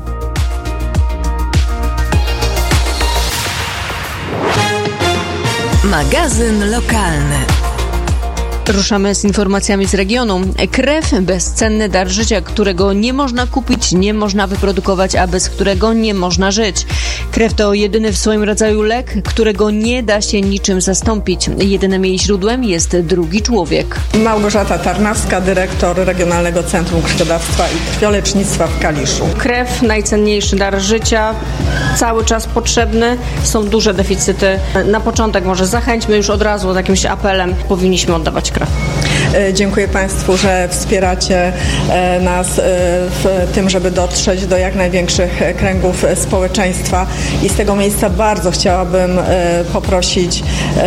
Speaker 2: Magazyn lokalny.
Speaker 6: Ruszamy z informacjami z regionu. Krew, bezcenny dar życia, którego nie można kupić, nie można wyprodukować, a bez którego nie można żyć. Krew to jedyny w swoim rodzaju lek, którego nie da się niczym zastąpić. Jedynym jej źródłem jest drugi człowiek.
Speaker 1: Małgorzata Tarnawska, dyrektor Regionalnego Centrum Krwiodawstwa i Krwiolecznictwa w Kaliszu.
Speaker 16: Krew, najcenniejszy dar życia, cały czas potrzebny. Są duże deficyty. Na początek może zachęćmy już od razu jakimś apelem. Powinniśmy oddawać krew.
Speaker 1: Dziękuję Państwu, że wspieracie nas w tym, żeby dotrzeć do jak największych kręgów społeczeństwa i z tego miejsca bardzo chciałabym poprosić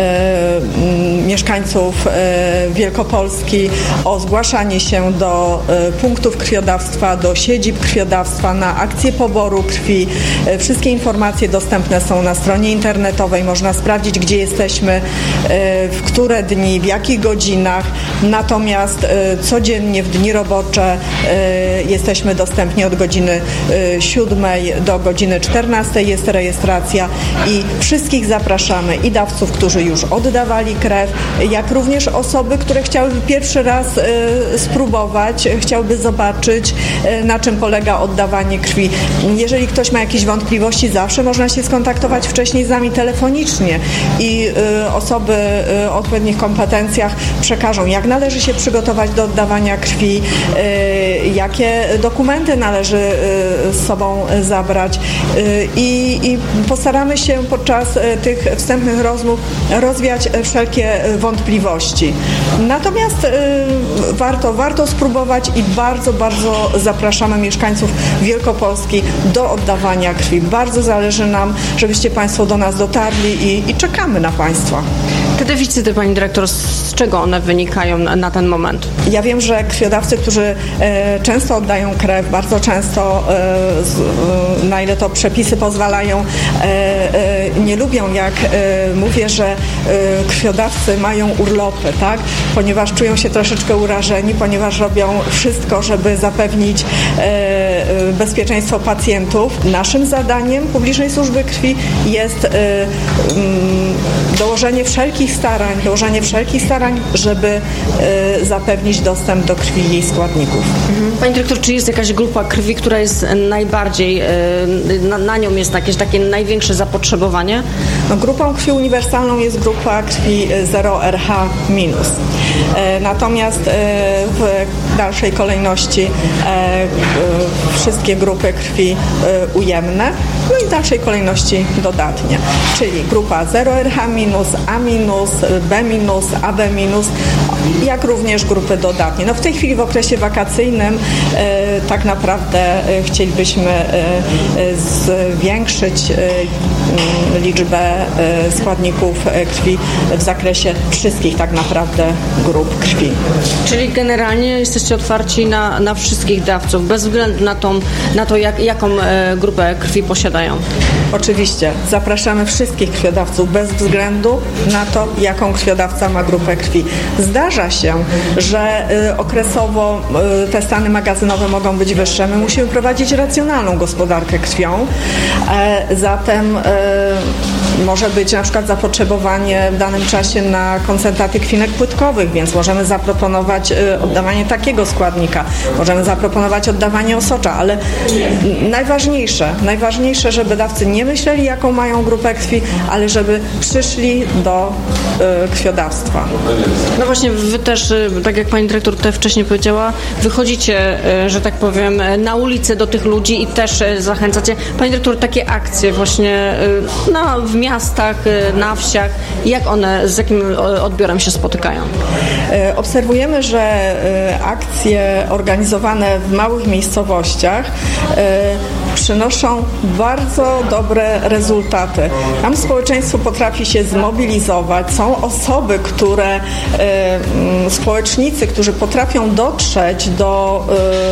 Speaker 1: mieszkańców Wielkopolski o zgłaszanie się do punktów krwiodawstwa, do siedzib krwiodawstwa na akcję poboru krwi. Wszystkie informacje dostępne są na stronie internetowej. Można sprawdzić, gdzie jesteśmy, w które dni, w jakich godzinach. Natomiast y, codziennie w dni robocze y, jesteśmy dostępni od godziny y, siódmej do godziny czternastej. Jest rejestracja i wszystkich zapraszamy, i dawców, którzy już oddawali krew, jak również osoby, które chciałyby pierwszy raz y, spróbować, chciałyby zobaczyć, y, na czym polega oddawanie krwi. Jeżeli ktoś ma jakieś wątpliwości, zawsze można się skontaktować wcześniej z nami telefonicznie i y, osoby y, o odpowiednich kompetencjach przekażą, jak należy się przygotować do oddawania krwi, y, jakie dokumenty należy y, z sobą zabrać y, i postaramy się podczas y, tych wstępnych rozmów rozwiać wszelkie wątpliwości. Natomiast y, warto, warto spróbować i bardzo, bardzo zapraszamy mieszkańców Wielkopolski do oddawania krwi. Bardzo zależy nam, żebyście Państwo do nas dotarli i, i czekamy na Państwa.
Speaker 16: Te deficyty, Pani Dyrektor, z czego one wynikają na, na ten moment?
Speaker 1: Ja wiem, że krwiodawcy, którzy e, często oddają krew, bardzo często, e, z, e, na ile to przepisy pozwalają, e, e, nie lubią, jak e, mówię, że e, krwiodawcy mają urlopy, tak? Ponieważ czują się troszeczkę urażeni, ponieważ robią wszystko, żeby zapewnić e, e, bezpieczeństwo pacjentów. Naszym zadaniem publicznej służby krwi jest e, m, dołożenie wszelkich starań, dołożenie wszelkich starań, żeby y, zapewnić dostęp do krwi i jej składników.
Speaker 6: Mhm. Pani dyrektor, czy jest jakaś grupa krwi, która jest najbardziej, y, na, na nią jest jakieś takie największe zapotrzebowanie?
Speaker 1: No, grupą krwi uniwersalną jest grupa krwi zero R H minus. E, natomiast e, w dalszej kolejności e, e, wszystkie grupy krwi e, ujemne, no i w dalszej kolejności dodatnie, czyli grupa zero R H minus, A minus, B minus, A B minus, jak również grupy dodatnie. No w tej chwili w okresie wakacyjnym e, tak naprawdę e, chcielibyśmy e, e, zwiększyć e, liczbę e, składników e, krwi w zakresie wszystkich tak naprawdę grup krwi.
Speaker 6: Czyli generalnie jesteście otwarci na, na wszystkich dawców, bez względu na, tą, na to, jak, jaką e, grupę krwi posiadają?
Speaker 1: Oczywiście. Zapraszamy wszystkich krwiodawców bez względu na to, jaką krwiodawca ma grupę krwi. Zdarza się, że y, okresowo y, te stany magazynowe mogą być wyższe. My musimy prowadzić racjonalną gospodarkę krwią. E, zatem y, może być na przykład zapotrzebowanie w danym czasie na koncentraty krwinek płytkowych, więc możemy zaproponować y, oddawanie takiego składnika. Możemy zaproponować oddawanie osocza, ale najważniejsze, najważniejsze, żeby dawcy nie myśleli, jaką mają grupę krwi, ale żeby przyszli do y, krwiodawstwa.
Speaker 6: No właśnie, wy też, tak jak pani dyrektor tutaj wcześniej powiedziała, wychodzicie, że tak powiem, na ulicę do tych ludzi i też zachęcacie. Pani dyrektor, takie akcje właśnie na, w miastach, na wsiach, jak one, z jakim odbiorem się spotykają?
Speaker 1: Obserwujemy, że akcje organizowane w małych miejscowościach przynoszą bardzo dobre rezultaty. Tam społeczeństwo potrafi się zmobilizować. Są osoby, które, y, społecznicy, którzy potrafią dotrzeć do,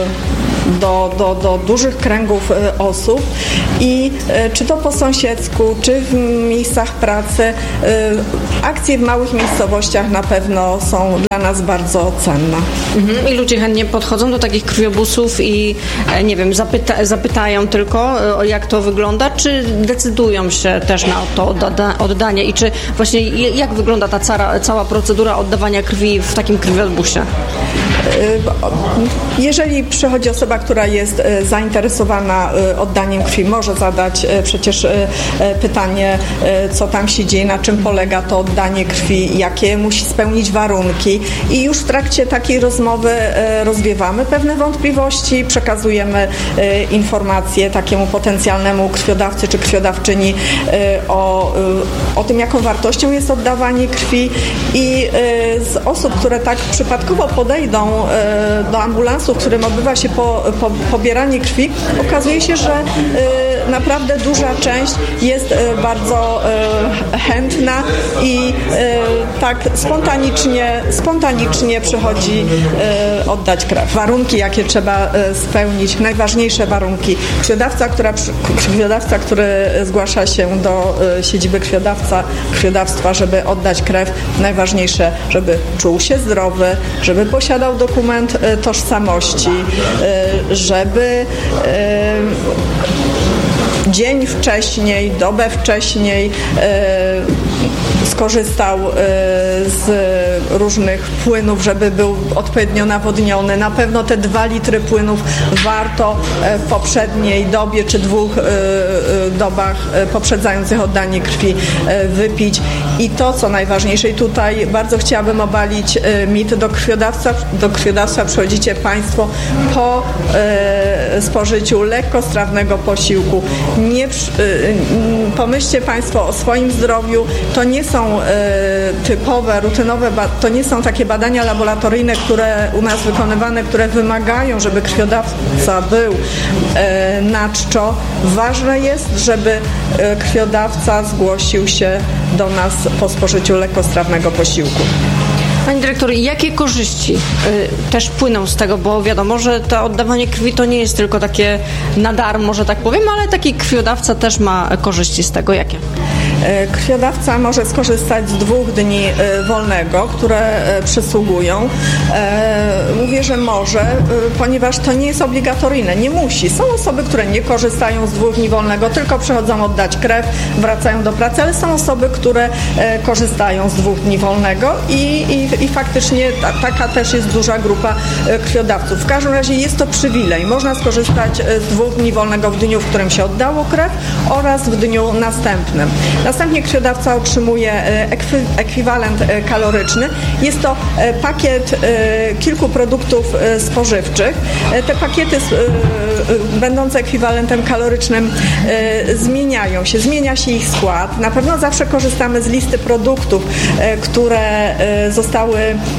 Speaker 1: y, do, do, do dużych kręgów y, osób i y, czy to po sąsiedzku, czy w miejscach pracy, y, akcje w małych miejscowościach na pewno są dla nas bardzo cenne.
Speaker 6: Mhm. I ludzie chętnie podchodzą do takich krwiobusów i nie wiem, zapyta, zapytają tylko, jak to wygląda, czy decydują się też na to odda- oddanie i czy właśnie jak wygląda ta cała, cała procedura oddawania krwi w takim krwiobusie?
Speaker 1: Jeżeli przychodzi osoba, która jest zainteresowana oddaniem krwi, może zadać przecież pytanie, co tam się dzieje, na czym polega to oddanie krwi, jakie musi spełnić warunki i już w trakcie takiej rozmowy rozwiewamy pewne wątpliwości, przekazujemy informacje takiemu potencjalnemu krwiodawcy czy krwiodawczyni o, o tym, jaką wartością jest oddawanie krwi i z osób, które tak przypadkowo podejdą do ambulansu, w którym odbywa się po, po, pobieranie krwi, okazuje się, że naprawdę duża część jest bardzo chętna i tak spontanicznie, spontanicznie przychodzi oddać krew. Warunki, jakie trzeba spełnić, najważniejsze warunki. Krwiodawca, która, krwiodawca, który zgłasza się do siedziby krwiodawca, krwiodawstwa, żeby oddać krew, najważniejsze, żeby czuł się zdrowy, żeby posiadał dokument tożsamości, żeby dzień wcześniej, dobę wcześniej skorzystał z różnych płynów, żeby był odpowiednio nawodniony. Na pewno te dwa litry płynów warto w poprzedniej dobie czy dwóch dobach poprzedzających oddanie krwi wypić. I to, co najważniejsze, i tutaj bardzo chciałabym obalić mit, do krwiodawstwa, do krwiodawstwa przychodzicie Państwo po spożyciu lekkostrawnego posiłku. Nie pomyślcie Państwo o swoim zdrowiu. To nie są typowe, rutynowe, to nie są takie badania laboratoryjne, które u nas wykonywane, które wymagają, żeby krwiodawca był na czczo. Ważne jest, żeby krwiodawca zgłosił się do nas po spożyciu lekkostrawnego posiłku.
Speaker 6: Pani dyrektor, jakie korzyści y, też płyną z tego, bo wiadomo, że to oddawanie krwi to nie jest tylko takie na darmo, że tak powiem, ale taki krwiodawca też ma korzyści z tego. Jakie?
Speaker 1: Krwiodawca może skorzystać z dwóch dni wolnego, które przysługują. Mówię, że może, ponieważ to nie jest obligatoryjne, nie musi. Są osoby, które nie korzystają z dwóch dni wolnego, tylko przychodzą oddać krew, wracają do pracy, ale są osoby, które korzystają z dwóch dni wolnego i, i, i faktycznie ta, taka też jest duża grupa krwiodawców. W każdym razie jest to przywilej. Można skorzystać z dwóch dni wolnego w dniu, w którym się oddało krew oraz w dniu następnym. Następnie krwiodawca otrzymuje ekwi, ekwiwalent kaloryczny. Jest to pakiet kilku produktów spożywczych. Te pakiety będące ekwiwalentem kalorycznym zmieniają się, zmienia się ich skład. Na pewno zawsze korzystamy z listy produktów, które zostały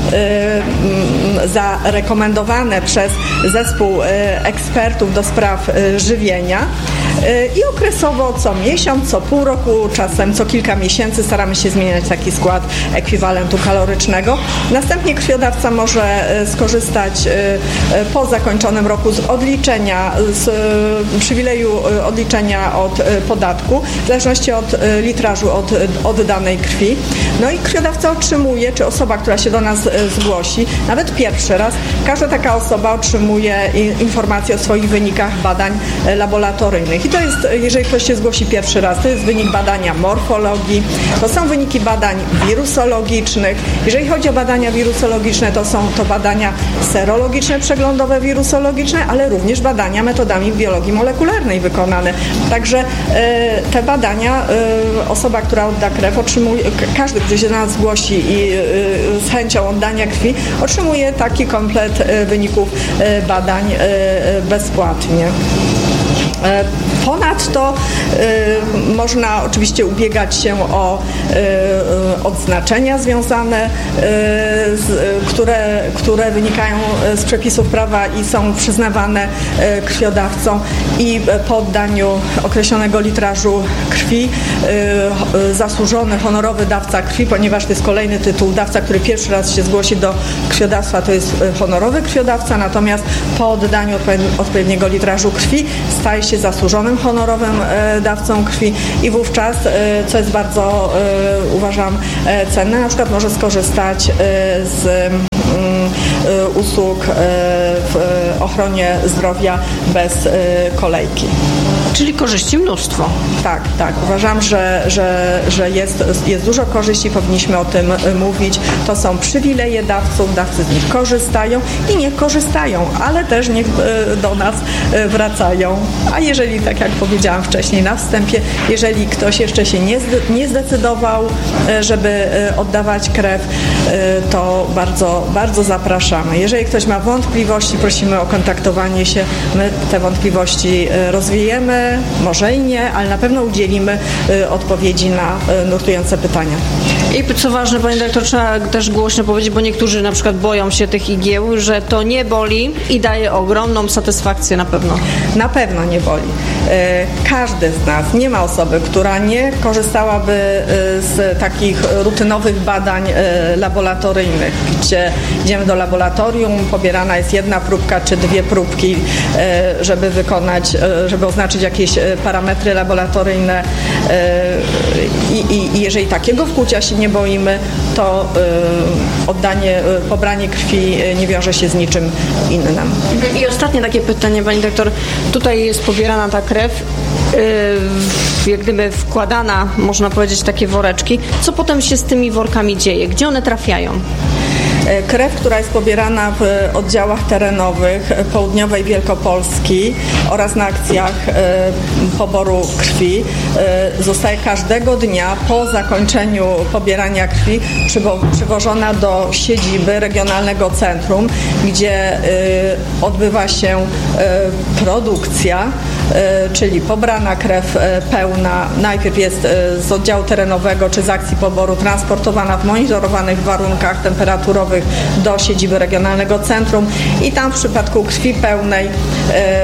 Speaker 1: zarekomendowane przez zespół ekspertów do spraw żywienia i okresowo co miesiąc, co pół roku, czasem co kilka miesięcy staramy się zmieniać taki skład ekwiwalentu kalorycznego. Następnie krwiodawca może skorzystać po zakończonym roku z odliczenia, z przywileju odliczenia od podatku, w zależności od litrażu od oddanej krwi. No i krwiodawca otrzymuje, czy osoba, która się do nas zgłosi, nawet pierwszy raz, każda taka osoba otrzymuje informacje o swoich wynikach badań laboratoryjnych. I to jest, jeżeli ktoś się zgłosi pierwszy raz, to jest wynik badania morfologii, to są wyniki badań wirusologicznych. Jeżeli chodzi o badania wirusologiczne, to są to badania serologiczne, przeglądowe, wirusologiczne, ale również badania metodami biologii molekularnej wykonane. Także e, te badania, e, osoba, która odda krew, otrzymuje, każdy, kto się do nas zgłosi i e, z chęcią oddania krwi, otrzymuje taki komplet e, wyników e, badań e, bezpłatnie. Ponadto y, można oczywiście ubiegać się o y, odznaczenia związane, y, z, y, które, które wynikają z przepisów prawa i są przyznawane y, krwiodawcom i po oddaniu określonego litrażu krwi y, y, zasłużony, honorowy dawca krwi, ponieważ to jest kolejny tytuł, dawca, który pierwszy raz się zgłosi do krwiodawstwa, to jest honorowy krwiodawca, natomiast po oddaniu odpowiedniego litrażu krwi staje się zasłużonym honorowym dawcą krwi i wówczas, co jest bardzo, uważam, cenne, na przykład może skorzystać z usług w ochronie zdrowia bez kolejki.
Speaker 6: Czyli korzyści mnóstwo.
Speaker 1: Tak, tak. Uważam, że, że, że jest, jest dużo korzyści, powinniśmy o tym mówić. To są przywileje dawców, dawcy z nich korzystają i niech korzystają, ale też niech do nas wracają. A jeżeli, tak jak powiedziałam wcześniej na wstępie, jeżeli ktoś jeszcze się nie, nie zdecydował, żeby oddawać krew, to bardzo, bardzo zapraszamy. Jeżeli ktoś ma wątpliwości, prosimy o kontaktowanie się. My te wątpliwości rozwiejemy, może i nie, ale na pewno udzielimy y, odpowiedzi na y, nurtujące pytania.
Speaker 6: I co ważne, panie dyrektor, trzeba też głośno powiedzieć, bo niektórzy na przykład boją się tych igieł, że to nie boli i daje ogromną satysfakcję na pewno.
Speaker 1: Na pewno nie boli. Y, każdy z nas, nie ma osoby, która nie korzystałaby y, z takich rutynowych badań y, laboratoryjnych, gdzie idziemy do laboratorium, pobierana jest jedna próbka czy dwie próbki, y, żeby wykonać, y, żeby oznaczyć jakieś parametry laboratoryjne i, i, i jeżeli takiego wkłucia się nie boimy, to y, oddanie, y, pobranie krwi nie wiąże się z niczym innym.
Speaker 6: I ostatnie takie pytanie, pani doktor. Tutaj jest pobierana ta krew, y, jak gdyby wkładana, można powiedzieć, takie woreczki. Co potem się z tymi workami dzieje? Gdzie one trafiają?
Speaker 1: Krew, która jest pobierana w oddziałach terenowych południowej Wielkopolski oraz na akcjach poboru krwi, zostaje każdego dnia po zakończeniu pobierania krwi przywożona do siedziby regionalnego centrum, gdzie odbywa się produkcja, czyli pobrana krew pełna najpierw jest z oddziału terenowego czy z akcji poboru transportowana w monitorowanych warunkach temperaturowych do siedziby regionalnego centrum i tam w przypadku krwi pełnej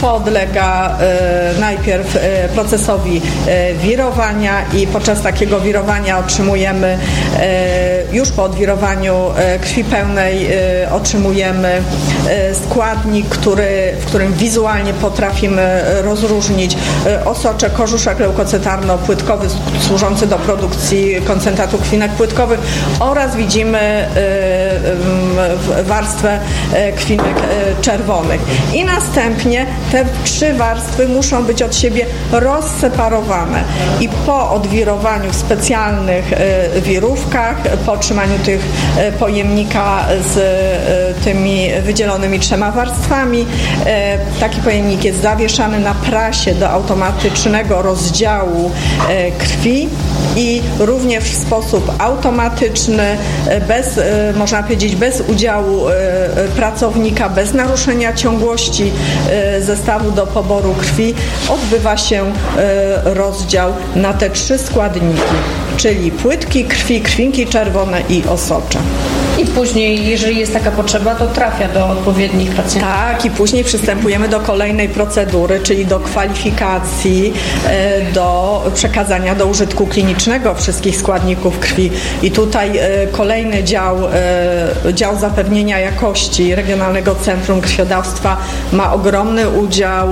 Speaker 1: podlega e, najpierw e, procesowi e, wirowania i podczas takiego wirowania otrzymujemy e, już po odwirowaniu e, krwi pełnej e, otrzymujemy e, składnik, który, w którym wizualnie potrafimy rozróżnić e, osoczek, korzuszek leukocytarno-płytkowy służący do produkcji koncentratu krwinek płytkowych oraz widzimy e, e, warstwę e, krwinek e, czerwonych. I następnie te trzy warstwy muszą być od siebie rozseparowane i po odwirowaniu w specjalnych e, wirówkach, po otrzymaniu tych e, pojemnika z e, tymi wydzielonymi trzema warstwami, e, taki pojemnik jest zawieszany na prasie do automatycznego rozdziału e, krwi i również w sposób automatyczny, e, bez, e, można powiedzieć, bez udziału e, pracownika, bez naruszenia ciągłości e, zestawu do poboru krwi odbywa się e, rozdział na te trzy składniki, czyli płytki krwi, krwinki czerwone i osocze.
Speaker 6: I później, jeżeli jest taka potrzeba, to trafia do odpowiednich pacjentów.
Speaker 1: Tak, i później przystępujemy do kolejnej procedury, czyli do kwalifikacji, do przekazania do użytku klinicznego wszystkich składników krwi. I tutaj kolejny dział, dział zapewnienia jakości Regionalnego Centrum Krwiodawstwa ma ogromny udział,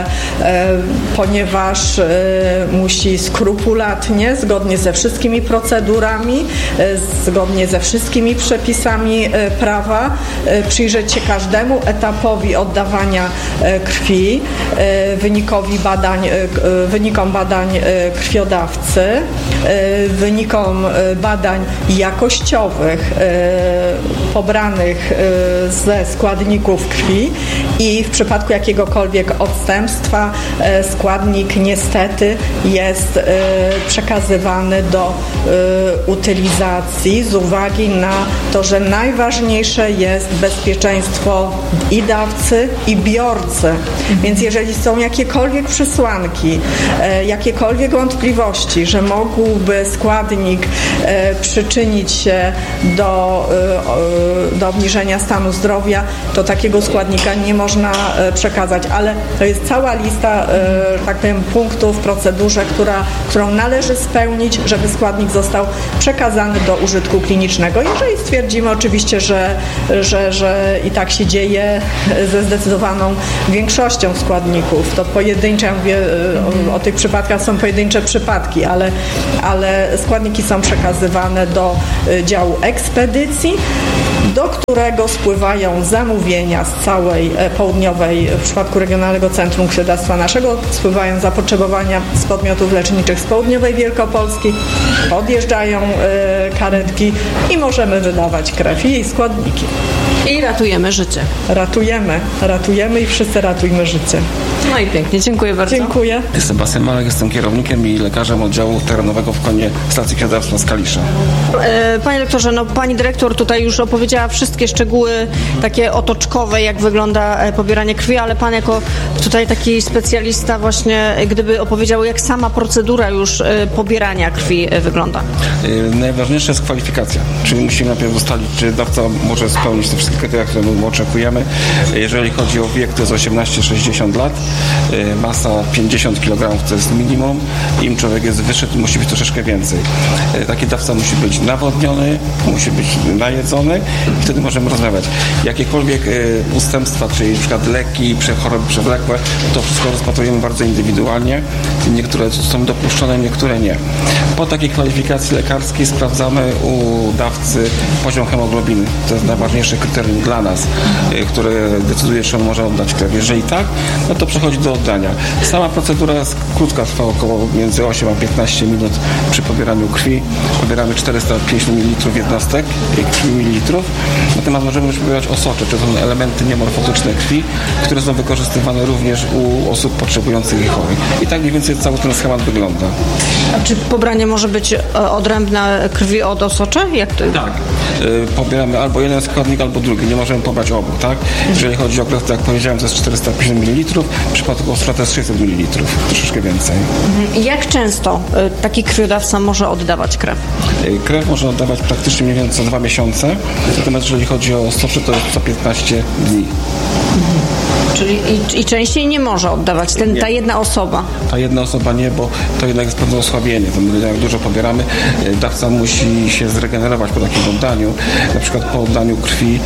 Speaker 1: ponieważ musi skrupulatnie, zgodnie ze wszystkimi procedurami, zgodnie ze wszystkimi przepisami prawa przyjrzeć się każdemu etapowi oddawania krwi, wynikowi badań, wynikom badań krwiodawcy, wynikom badań jakościowych pobranych ze składników krwi i w przypadku jakiegokolwiek odstępstwa składnik niestety jest przekazywany do utylizacji z uwagi na to, że najważniejsze jest bezpieczeństwo i dawcy, i biorcy. Więc jeżeli są jakiekolwiek przesłanki, e, jakiekolwiek wątpliwości, że mógłby składnik e, przyczynić się do, e, do obniżenia stanu zdrowia, to takiego składnika nie można e, przekazać. Ale to jest cała lista, e, tak powiem, punktów w procedurze, która, którą należy spełnić, żeby składnik został przekazany do użytku klinicznego. Jeżeli stwierdzimy oczywiście, że, że, że i tak się dzieje ze zdecydowaną większością składników. To pojedyncze, ja mówię, o, o tych przypadkach są pojedyncze przypadki, ale, ale składniki są przekazywane do działu ekspedycji, do którego spływają zamówienia z całej południowej, w przypadku Regionalnego Centrum Krwiodawstwa naszego, spływają zapotrzebowania z podmiotów leczniczych z południowej Wielkopolski, podjeżdżają y, karetki i możemy wydawać krew i jej składniki.
Speaker 6: I ratujemy życie.
Speaker 1: Ratujemy, ratujemy i wszyscy ratujmy życie.
Speaker 6: No i pięknie, dziękuję bardzo.
Speaker 1: Dziękuję.
Speaker 3: Jestem Sebastian Malek, jestem kierownikiem i lekarzem oddziału terenowego w Konie Stacji Krwiodawstwa z Kalisza.
Speaker 6: Panie doktorze, no pani dyrektor tutaj już opowiedziała wszystkie szczegóły takie otoczkowe, jak wygląda pobieranie krwi, ale pan jako tutaj taki specjalista właśnie, gdyby opowiedział, jak sama procedura już pobierania krwi wygląda.
Speaker 3: Najważniejsza jest kwalifikacja, czyli musimy najpierw ustalić, czy dawca może spełnić te wszystkie kryteria, które my oczekujemy. Jeżeli chodzi o wiek, to jest osiemnaście sześćdziesiąt lat, masa pięćdziesiąt kilogramów to jest minimum, im człowiek jest wyższy, to musi być troszeczkę więcej. Taki dawca musi być nawodniony, musi być najedzony i wtedy możemy rozmawiać. Jakiekolwiek ustępstwa, czyli na przykład leki, choroby przewlekłe, to wszystko rozpatrujemy bardzo indywidualnie. Niektóre są dopuszczone, niektóre nie. Po takiej kwalifikacji lekarskiej sprawdzamy u dawcy poziom hemoglobiny. To jest najważniejsze kryterium dla nas, które decyduje, czy on może oddać krew. Jeżeli tak, no to przechodzi do oddania. Sama procedura jest krótka, trwa około między osiem a piętnaście minut przy pobieraniu krwi. Pobieramy czterysta pięćdziesiąt mililitrów jednostek krwi mililitrów. Natomiast możemy już pobierać osocze, to są elementy niemorfotyczne krwi, które są wykorzystywane również u osób potrzebujących i chorych. I tak mniej więcej cały ten schemat wygląda.
Speaker 6: A czy pobranie może być odrębne krwi od osocza? Jak to?
Speaker 3: Tak. Pobieramy albo jeden składnik, albo drugi. Nie możemy pobrać obu, tak? Jeżeli chodzi o krew, to jak powiedziałem, to jest czterysta pięćdziesiąt mililitrów, w przypadku osocza to jest sześćset mililitrów, troszeczkę więcej.
Speaker 6: Jak często taki krwiodawca może oddawać krew?
Speaker 3: Krew można oddawać praktycznie mniej więcej co dwa miesiące, natomiast jeżeli chodzi o osocze, to jest co piętnaście dni.
Speaker 6: Czyli i, i częściej nie może oddawać ten, ta jedna osoba.
Speaker 3: Ta jedna osoba nie, bo to jednak jest pewne osłabienie. To jak dużo pobieramy, dawca musi się zregenerować po takim oddaniu. Na przykład po oddaniu krwi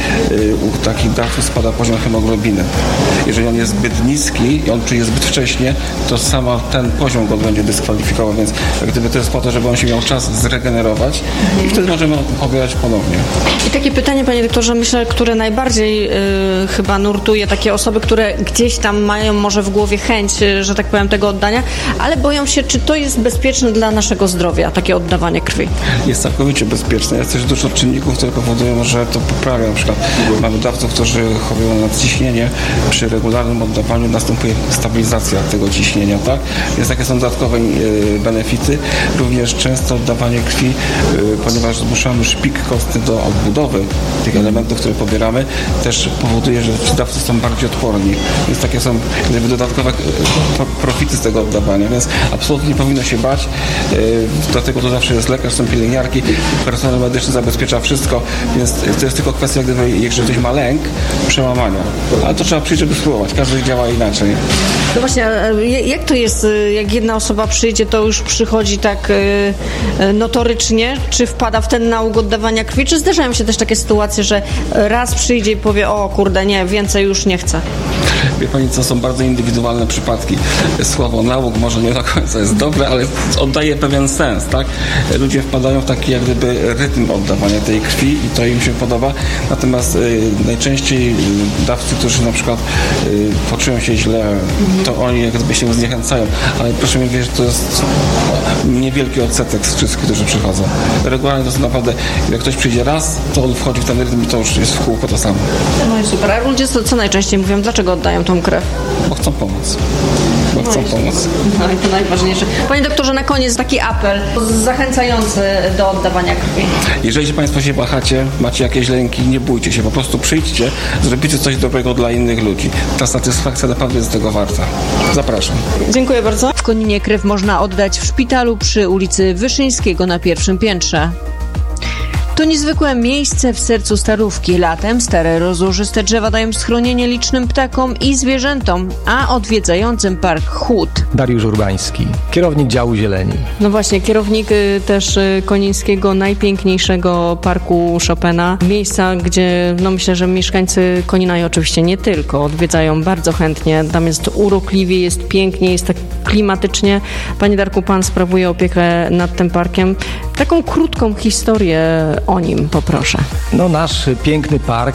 Speaker 3: u takich dawców spada poziom hemoglobiny. Jeżeli on jest zbyt niski i on przyjdzie zbyt wcześnie, to sama ten poziom go będzie dyskwalifikował, więc jak gdyby to jest po to, żeby on się miał czas zregenerować i wtedy możemy pobierać ponownie.
Speaker 6: I takie pytanie, panie doktorze, myślę, które najbardziej yy, chyba nurtuje takie osoby, które gdzieś tam mają może w głowie chęć, że tak powiem, tego oddania, ale boją się, czy to jest bezpieczne dla naszego zdrowia, takie oddawanie krwi.
Speaker 3: Jest całkowicie bezpieczne. Jest też dużo czynników, które powodują, że to poprawia. Na przykład mamy dawców, którzy chorują na nadciśnienie. Przy regularnym oddawaniu następuje stabilizacja tego ciśnienia, tak? Więc takie są dodatkowe yy, benefity. Również często oddawanie krwi, yy, ponieważ zmuszamy szpik kostny do odbudowy tych elementów, które pobieramy, też powoduje, że ci dawcy są bardziej odporni. Więc takie są jakby dodatkowe yy, profity z tego oddawania. Więc absolutnie nie powinno się bać. Yy, dlatego to zawsze jest lekarz, są pielęgniarki, personel medyczny zabezpiecza wszystko, więc to jest tylko kwestia, gdyby, jeżeli ktoś ma lęk, przełamania. Ale to trzeba przyjść, żeby spróbować. Każdy działa inaczej.
Speaker 6: No właśnie, jak to jest, jak jedna osoba przyjdzie, to już przychodzi tak notorycznie, czy wpada w ten nauk oddawania krwi, czy zdarzają się też takie sytuacje, że raz przyjdzie i powie, o kurde, nie, więcej już nie chcę?
Speaker 3: Wie pani, co są bardzo indywidualne przypadki. Słowo nauk może nie do końca jest dobre, ale oddaje pewien sens, tak? Ludzie wpadają w taki jak gdyby rytm oddawania tej krwi i to im się podoba. Natomiast y, najczęściej y, dawcy, którzy na przykład y, poczują się źle, to oni jak gdyby się zniechęcają. Ale proszę mi wierzyć, to jest niewielki odsetek z wszystkich, którzy przychodzą. Regularnie to jest naprawdę, jak ktoś przyjdzie raz, to on wchodzi w ten rytm i to już jest w kółko to samo.
Speaker 6: No i super. A ludzie co, co najczęściej mówią, dlaczego oddają tą krew?
Speaker 3: Bo chcą pomóc. Bo chcą
Speaker 6: no
Speaker 3: pomóc.
Speaker 6: No i to najważniejsze. Panie doktorze, na koniec taki apel zachęcający do oddawania krwi.
Speaker 3: Jeżeli się państwo się wahacie, macie jakieś lęki, nie bójcie się, po prostu przyjdźcie, zrobicie coś dobrego dla innych ludzi. Ta satysfakcja naprawdę jest tego warta. Zapraszam.
Speaker 6: Dziękuję bardzo. W Koninie krew można oddać w szpitalu przy ulicy Wyszyńskiego na pierwszym piętrze. To niezwykłe miejsce w sercu Starówki. Latem stare rozłożyste drzewa dają schronienie licznym ptakom i zwierzętom, a odwiedzającym park Chód.
Speaker 4: Dariusz Urbański, kierownik działu zieleni.
Speaker 6: No właśnie, kierownik y, też y, konińskiego najpiękniejszego parku Chopina. Miejsca, gdzie no myślę, że mieszkańcy Konina i oczywiście nie tylko odwiedzają bardzo chętnie. Tam jest urokliwie, jest pięknie, jest tak klimatycznie. Panie Darku, pan sprawuje opiekę nad tym parkiem. Taką krótką historię o nim poproszę.
Speaker 4: No nasz piękny park